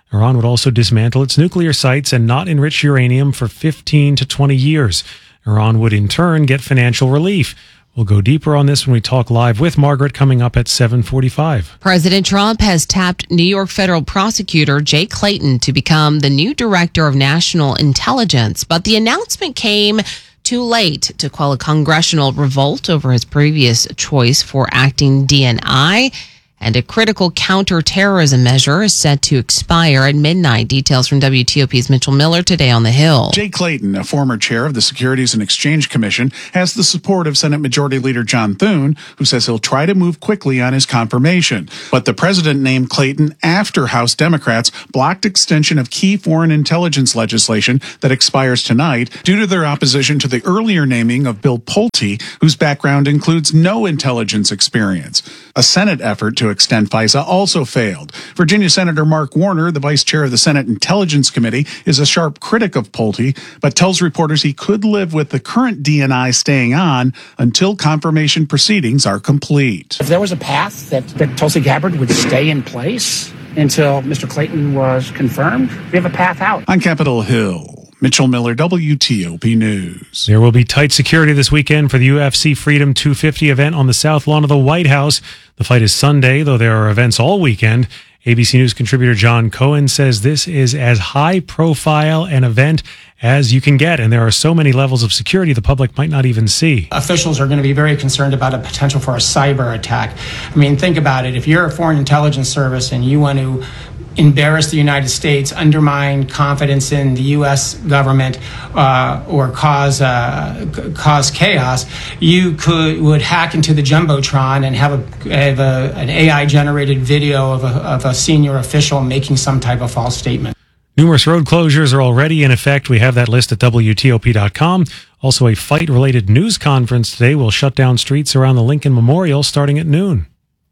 Speaker 14: Iran would also dismantle its nuclear sites and not enrich uranium for fifteen to twenty years. Iran would in turn get financial relief. We'll go deeper on this when we talk live with Margaret coming up at seven forty-five.
Speaker 3: President Trump has tapped New York federal prosecutor Jay Clayton to become the new director of national intelligence, but the announcement came too late to quell a congressional revolt over his previous choice for acting D N I. And a critical counterterrorism measure is set to expire at midnight. Details from W T O P's Mitchell Miller today on the Hill.
Speaker 10: Jay Clayton, a former chair of the Securities and Exchange Commission, has the support of Senate Majority Leader John Thune, who says he'll try to move quickly on his confirmation. But the president named Clayton after House Democrats blocked extension of key foreign intelligence legislation that expires tonight due to their opposition to the earlier naming of Bill Pulte, whose background includes no intelligence experience. A Senate effort to extend FISA also failed. Virginia Senator Mark Warner, the vice chair of the Senate Intelligence Committee, is a sharp critic of Pulte, but tells reporters he could live with the current D N I staying on until confirmation proceedings are complete.
Speaker 11: If there was a path that, that Tulsi Gabbard would stay in place until Mister Clayton was confirmed, we have a path out.
Speaker 10: On Capitol Hill, Mitchell Miller, W T O P News.
Speaker 14: There will be tight security this weekend for the U F C Freedom two fifty event on the south lawn of the White House. The fight is Sunday, though there are events all weekend. A B C News contributor John Cohen says this is as high profile an event as you can get, and there are so many levels of security the public might not even see.
Speaker 15: Officials are going to be very concerned about a potential for a cyber attack. I mean, think about it. If you're a foreign intelligence service and you want to embarrass the United States, undermine confidence in the U S government, uh, or cause uh, cause chaos, you could would hack into the jumbotron and have a, have a an A I generated video of a, of a senior official making some type of false statement.
Speaker 14: Numerous road closures are already in effect. We have that list at W T O P dot com. Also, a fight-related news conference today will shut down streets around the Lincoln Memorial starting at noon.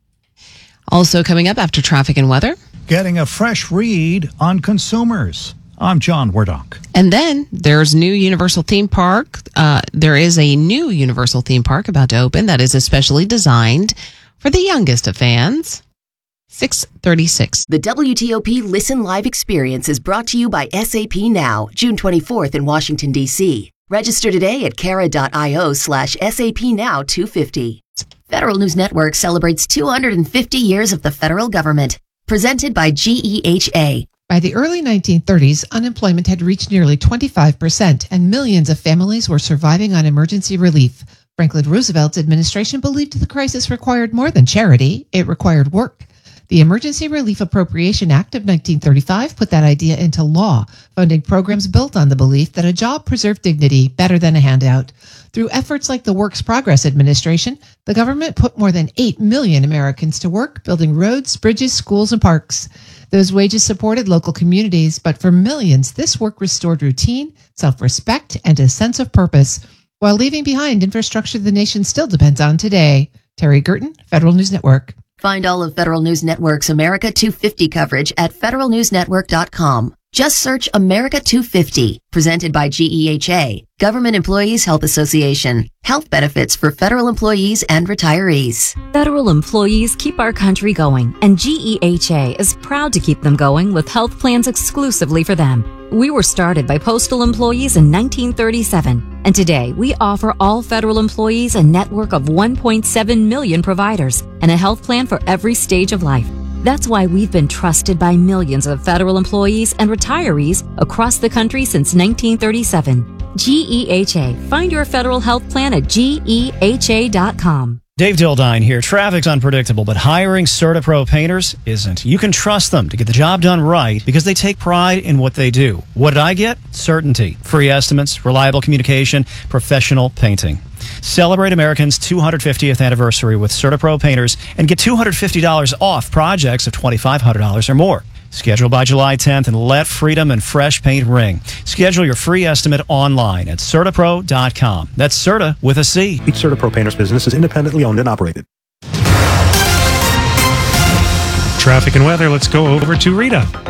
Speaker 3: Also coming up after traffic and weather.
Speaker 16: Getting a fresh read on consumers. I'm John Wardock.
Speaker 3: And then there's new Universal theme park. Uh, there is a new Universal theme park about to open that is especially designed for the youngest of fans. six thirty-six.
Speaker 7: The W T O P Listen Live experience is brought to you by S A P Now, June twenty-fourth in Washington, D C. Register today at cara.io slash SAP Now two fifty. Federal News Network celebrates two hundred fifty years of the federal government. Presented by G E H A.
Speaker 17: By the early nineteen thirties, unemployment had reached nearly twenty-five percent, and millions of families were surviving on emergency relief. Franklin Roosevelt's administration believed the crisis required more than charity, it required work. The Emergency Relief Appropriation Act of nineteen thirty-five put that idea into law, funding programs built on the belief that a job preserved dignity better than a handout. Through efforts like the Works Progress Administration, the government put more than eight million Americans to work building roads, bridges, schools, and parks. Those wages supported local communities, but for millions, this work restored routine, self-respect, and a sense of purpose, while leaving behind infrastructure the nation still depends on today. Terry Gerton, Federal News Network.
Speaker 7: Find all of Federal News Network's America two fifty coverage at federal news network dot com. Just search America two fifty, presented by G E H A, Government Employees Health Association. Health benefits for federal employees and retirees.
Speaker 18: Federal employees keep our country going, and G E H A is proud to keep them going with health plans exclusively for them. We were started by postal employees in nineteen thirty-seven, and today we offer all federal employees a network of one point seven million providers and a health plan for every stage of life. That's why we've been trusted by millions of federal employees and retirees across the country since nineteen thirty-seven. G E H A. Find your federal health plan at G E H A dot com.
Speaker 19: Dave Dildine here. Traffic's unpredictable, but hiring CertaPro painters isn't. You can trust them to get the job done right because they take pride in what they do. What did I get? Certainty. Free estimates, reliable communication, professional painting. Celebrate Americans' two hundred fiftieth anniversary with CertaPro painters and get two hundred fifty dollars off projects of twenty-five hundred dollars or more. Schedule by July tenth and let freedom and fresh paint ring. Schedule your free estimate online at Certa Pro dot com. That's Certa with a C.
Speaker 20: Each CertaPro painter's business is independently owned and operated.
Speaker 14: Traffic and weather. Let's go over to Rita.
Speaker 1: And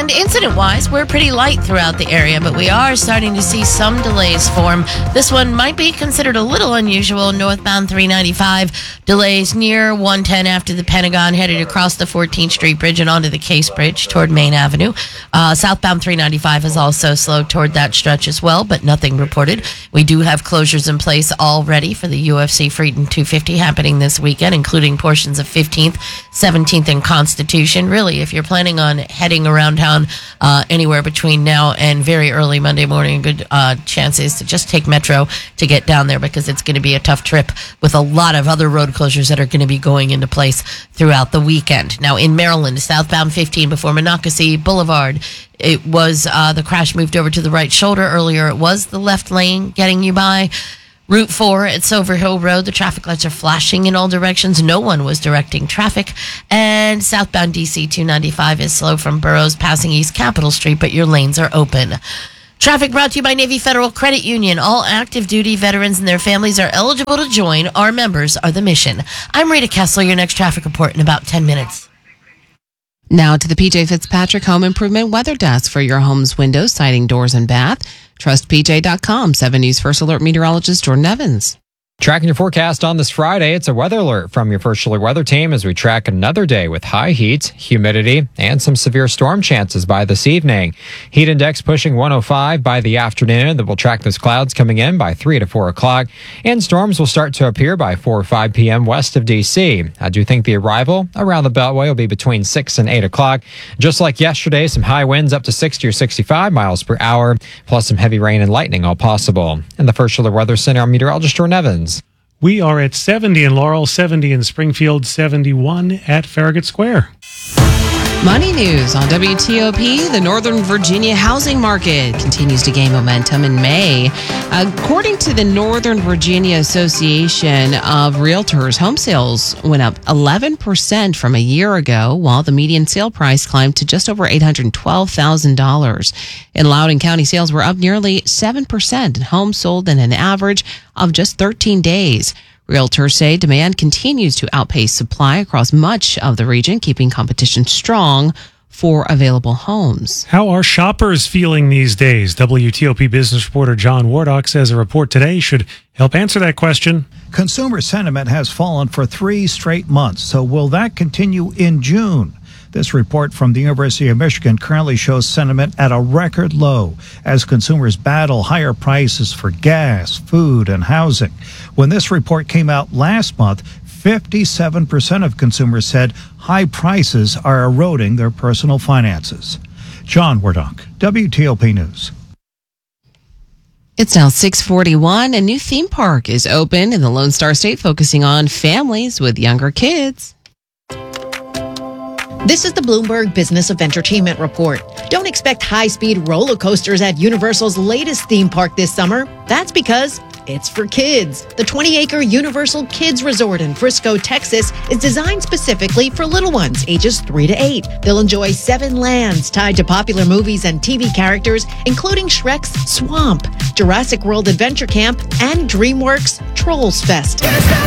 Speaker 1: And incident-wise, we're pretty light throughout the area, but we are starting to see some delays form. This one might be considered a little unusual. Northbound three ninety-five, delays near one ten after the Pentagon, headed across the fourteenth Street Bridge and onto the Case Bridge toward Main Avenue. Uh, southbound three ninety-five is also slowed toward that stretch as well, but nothing reported. We do have closures in place already for the U F C Freedom two fifty happening this weekend, including portions of fifteenth, seventeenth, and Constitution. Really, if you're planning on heading around town uh, anywhere between now and very early Monday morning, good uh, chances to just take Metro to get down there, because it's going to be a tough trip with a lot of other road closures that are going to be going into place throughout the weekend. Now, in Maryland, southbound fifteen before Monocacy Boulevard, it was uh, the crash moved over to the right shoulder. Earlier, it was the left lane getting you by. Route four at Silver Hill Road, the traffic lights are flashing in all directions. No one was directing traffic. And southbound D C two ninety-five is slow from Burroughs passing East Capitol Street, but your lanes are open. Traffic brought to you by Navy Federal Credit Union. All active duty veterans and their families are eligible to join. Our members are the mission. I'm Rita Kessler, your next traffic report in about ten minutes.
Speaker 3: Now to the P J Fitzpatrick Home Improvement Weather Desk for your home's windows, siding, doors, and bath. Trust P J dot com. seven News First Alert meteorologist Jordan Evans.
Speaker 2: Tracking your forecast on this Friday, it's a weather alert from your First Alert Weather Team as we track another day with high heat, humidity, and some severe storm chances by this evening. Heat index pushing one oh five by the afternoon. That will track those clouds coming in by three to four o'clock, and storms will start to appear by four or five p.m. west of D C. I do think the arrival around the Beltway will be between six and eight o'clock. Just like yesterday, some high winds up to sixty or sixty-five miles per hour, plus some heavy rain and lightning all possible. In the First Alert Weather Center, I'm meteorologist Jordan Evans.
Speaker 14: We are at seventy in Laurel, seventy in Springfield, seventy-one at Farragut Square.
Speaker 3: Money news on W T O P. The Northern Virginia housing market continues to gain momentum in May. According to the Northern Virginia Association of Realtors, home sales went up eleven percent from a year ago, while the median sale price climbed to just over eight hundred twelve thousand dollars. In Loudoun County, sales were up nearly seven percent, and homes sold in an average of just thirteen days. Realtors say demand continues to outpace supply across much of the region, keeping competition strong for available homes.
Speaker 14: How are shoppers feeling these days? W T O P business reporter John Wardock says a report today should help answer that question.
Speaker 16: Consumer sentiment has fallen for three straight months, so will that continue in June? This report from the University of Michigan currently shows sentiment at a record low as consumers battle higher prices for gas, food, and housing. When this report came out last month, fifty-seven percent of consumers said high prices are eroding their personal finances. John Wardock, W T O P News.
Speaker 3: It's now six forty-one. A new theme park is open in the Lone Star State, focusing on families with younger kids.
Speaker 4: This is the Bloomberg Business of Entertainment Report. Don't expect high-speed roller coasters at Universal's latest theme park this summer. That's because it's for kids. The twenty-acre Universal Kids Resort in Frisco, Texas is designed specifically for little ones ages three to eight. They'll enjoy seven lands tied to popular movies and T V characters, including Shrek's Swamp, Jurassic World Adventure Camp, and DreamWorks Trolls Fest.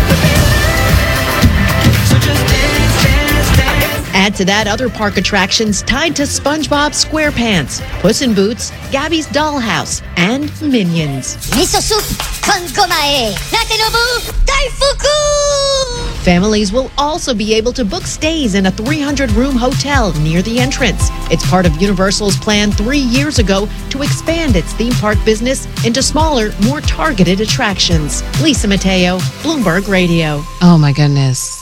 Speaker 4: Add to that other park attractions tied to SpongeBob SquarePants, Puss in Boots, Gabby's Dollhouse, and Minions.
Speaker 6: Miso soup, konkomae, natenobu, daifuku!
Speaker 4: Families will also be able to book stays in a three hundred room hotel near the entrance. It's part of Universal's plan three years ago to expand its theme park business into smaller, more targeted attractions. Lisa Mateo, Bloomberg Radio.
Speaker 3: Oh my goodness.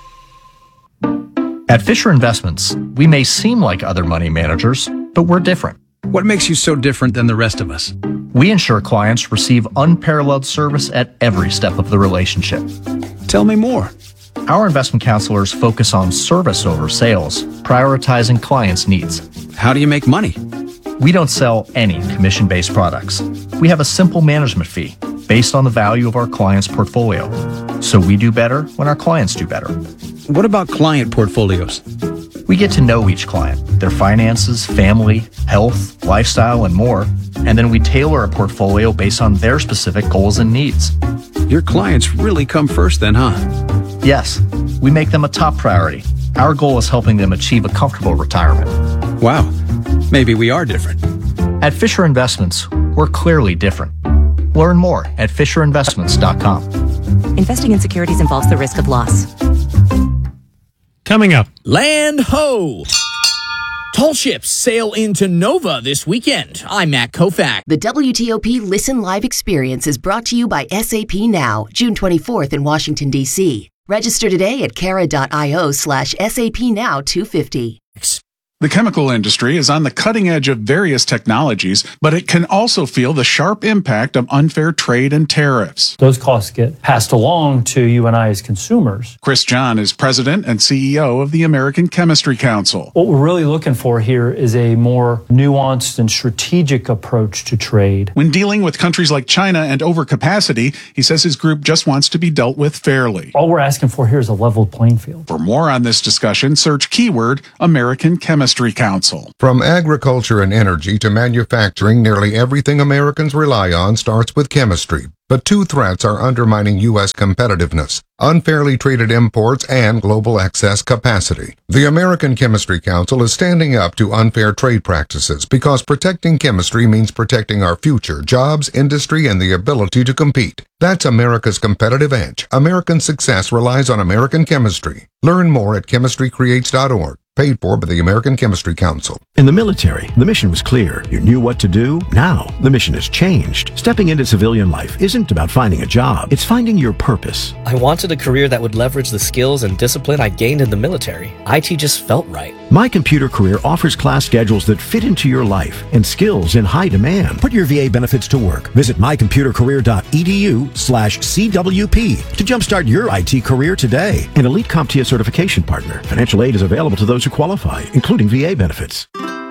Speaker 8: At Fisher Investments, we may seem like other money managers, but we're different.
Speaker 12: What makes you so different than the rest of us?
Speaker 8: We ensure clients receive unparalleled service at every step of the relationship.
Speaker 12: Tell me more.
Speaker 8: Our investment counselors focus on service over sales, prioritizing clients' needs.
Speaker 12: How do you make money?
Speaker 8: We don't sell any commission-based products. We have a simple management fee based on the value of our client's portfolio. So we do better when our clients do better.
Speaker 12: What about client portfolios?
Speaker 8: We get to know each client, their finances, family, health, lifestyle, and more, and then we tailor a portfolio based on their specific goals and needs.
Speaker 12: Your clients really come first then, huh?
Speaker 8: Yes, we make them a top priority. Our goal is helping them achieve a comfortable retirement.
Speaker 12: Wow. Maybe we are different.
Speaker 8: At Fisher Investments, we're clearly different. Learn more at fisher investments dot com.
Speaker 13: Investing in securities involves the risk of loss.
Speaker 14: Coming up.
Speaker 21: Land ho! Tall ships sail into Nova this weekend. I'm Matt Koufax.
Speaker 7: The W T O P Listen Live experience is brought to you by S A P Now, June twenty-fourth in Washington, D C. Register today at cara.io slash SAP Now 250.
Speaker 10: The chemical industry is on the cutting edge of various technologies, but it can also feel the sharp impact of unfair trade and tariffs.
Speaker 22: Those costs get passed along to you and I as consumers.
Speaker 10: Chris John is president and C E O of the American Chemistry Council.
Speaker 22: What we're really looking for here is a more nuanced and strategic approach to trade.
Speaker 10: When dealing with countries like China and overcapacity, he says his group just wants to be dealt with fairly.
Speaker 22: All we're asking for here is a leveled playing field.
Speaker 10: For more on this discussion, search keyword American Chemistry Council.
Speaker 23: From agriculture and energy to manufacturing, nearly everything Americans rely on starts with chemistry. But two threats are undermining U S competitiveness: unfairly traded imports and global excess capacity. The American Chemistry Council is standing up to unfair trade practices because protecting chemistry means protecting our future, jobs, industry, and the ability to compete. That's America's competitive edge. American success relies on American chemistry. Learn more at chemistry creates dot org. Paid for by the American Chemistry Council.
Speaker 24: In the military, the mission was clear. You knew what to do. Now, the mission has changed. Stepping into civilian life isn't about finding a job. It's finding your purpose.
Speaker 27: I wanted a career that would leverage the skills and discipline I gained in the military. I T just felt right.
Speaker 24: My Computer Career offers class schedules that fit into your life and skills in high demand. Put your V A benefits to work. Visit my computer career dot e d u slash C W P to jumpstart your I T career today. An Elite CompTIA certification partner. Financial aid is available to those who qualify, including V A benefits.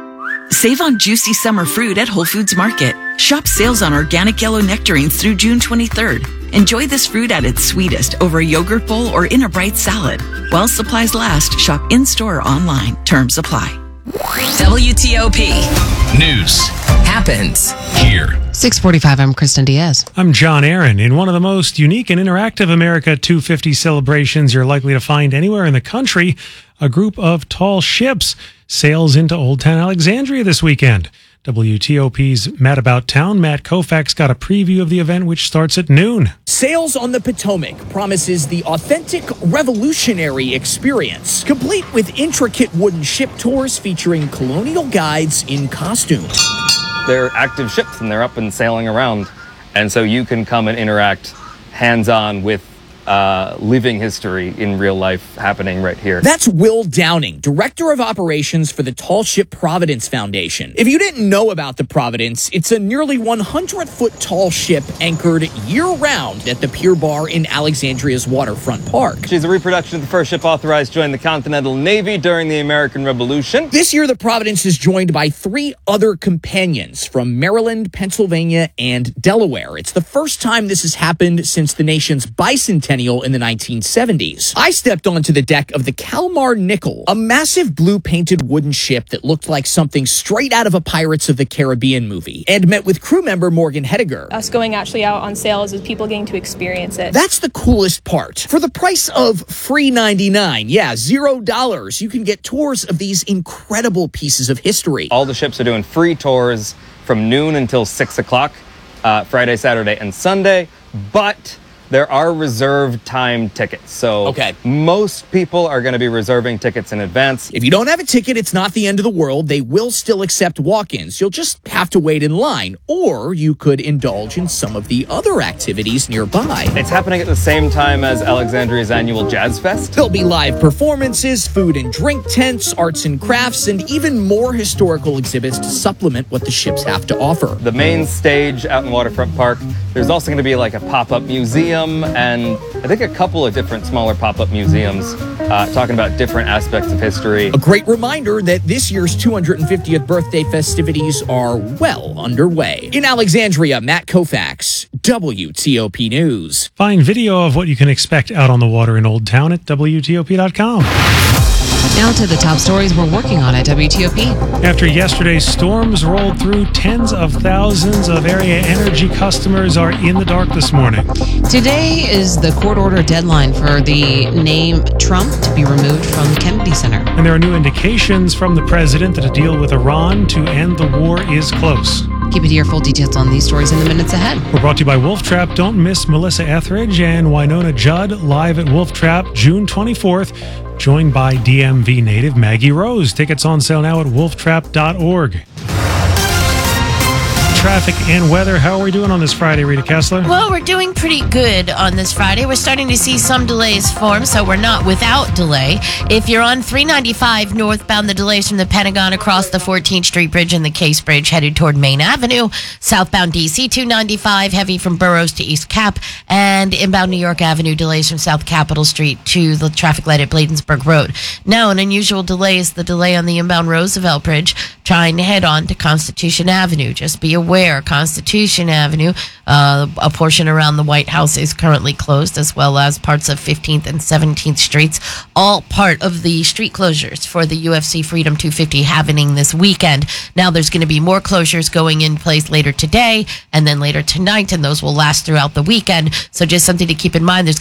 Speaker 25: Save on juicy summer fruit at Whole Foods Market. Shop sales on organic yellow nectarines through June twenty-third. Enjoy this fruit at its sweetest over a yogurt bowl or in a bright salad. While supplies last, shop in-store or online. Terms apply.
Speaker 27: W T O P News happens here.
Speaker 3: six forty-five, I'm Kristen Diaz.
Speaker 14: I'm John Aaron. In one of the most unique and interactive America two fifty celebrations you're likely to find anywhere in the country, a group of tall ships sails into Old Town Alexandria this weekend. W T O P's Matt About Town, Matt Koufax, got a preview of the event, which starts at noon.
Speaker 21: Sails on the Potomac promises the authentic revolutionary experience, complete with intricate wooden ship tours featuring colonial guides in costume.
Speaker 26: They're active ships and they're up and sailing around. And so you can come and interact hands-on with uh, living history in real life happening right here.
Speaker 21: That's Will Downing, Director of Operations for the Tall Ship Providence Foundation. If you didn't know about the Providence, it's a nearly one hundred foot tall ship anchored year-round at the Pier Bar in Alexandria's waterfront park.
Speaker 26: She's a reproduction of the first ship authorized to join the Continental Navy during the American Revolution.
Speaker 21: This year, the Providence is joined by three other companions from Maryland, Pennsylvania, and Delaware. It's the first time this has happened since the nation's bicentennial in the nineteen seventies. I stepped onto the deck of the Kalmar Nickel, a massive blue-painted wooden ship that looked like something straight out of a Pirates of the Caribbean movie, and met with crew member Morgan Hediger.
Speaker 28: Us going actually out on sails is people getting to experience it.
Speaker 21: That's the coolest part. For the price of free ninety-nine, yeah, zero dollars, you can get tours of these incredible pieces of history.
Speaker 26: All the ships are doing free tours from noon until six o'clock, uh, Friday, Saturday, and Sunday, but there are reserved time tickets. So
Speaker 21: okay.
Speaker 26: Most people are going to be reserving tickets in advance.
Speaker 21: If you don't have a ticket, it's not the end of the world. They will still accept walk-ins. You'll just have to wait in line, or you could indulge in some of the other activities nearby.
Speaker 26: It's happening at the same time as Alexandria's annual Jazz Fest.
Speaker 21: There'll be live performances, food and drink tents, arts and crafts, and even more historical exhibits to supplement what the ships have to offer.
Speaker 26: The main stage out in Waterfront Park, there's also going to be like a pop-up museum and I think a couple of different smaller pop-up museums uh, talking about different aspects of history.
Speaker 21: A great reminder that this year's two hundred fiftieth birthday festivities are well underway. In Alexandria, Matt Koufax, W T O P News.
Speaker 14: Find video of what you can expect out on the water in Old Town at W T O P dot com.
Speaker 3: Now to the top stories we're working on at W T O P.
Speaker 14: After yesterday's storms rolled through, tens of thousands of area energy customers are in the dark this morning.
Speaker 3: Today is the court order deadline for the name Trump to be removed from the Kennedy Center.
Speaker 14: And there are new indications from the president that a deal with Iran to end the war is close.
Speaker 3: Keep it here. Full details on these stories in the minutes ahead.
Speaker 14: We're brought to you by Wolf Trap. Don't miss Melissa Etheridge and Winona Judd live at Wolf Trap June twenty-fourth, joined by D M V native Maggie Rose. Tickets on sale now at wolf trap dot org. Traffic and weather. How are we doing on this Friday, Rita Kessler?
Speaker 1: Well, we're doing pretty good on this Friday. We're starting to see some delays form, so we're not without delay. If you're on three ninety-five northbound, the delays from the Pentagon across the fourteenth Street Bridge and the Case Bridge headed toward Main Avenue. Southbound D C two ninety-five, heavy from Burroughs to East Cap, and inbound New York Avenue delays from South Capitol Street to the traffic light at Bladensburg Road. Now, an unusual delay is the delay on the inbound Roosevelt Bridge, trying to head on to Constitution Avenue. Just be aware. Where Constitution Avenue, uh, a portion around the White House is currently closed, as well as parts of fifteenth and seventeenth Streets, all part of the street closures for the U F C Freedom two fifty happening this weekend. Now there's going to be more closures going in place later today and then later tonight, and those will last throughout the weekend. So just something to keep in mind. There's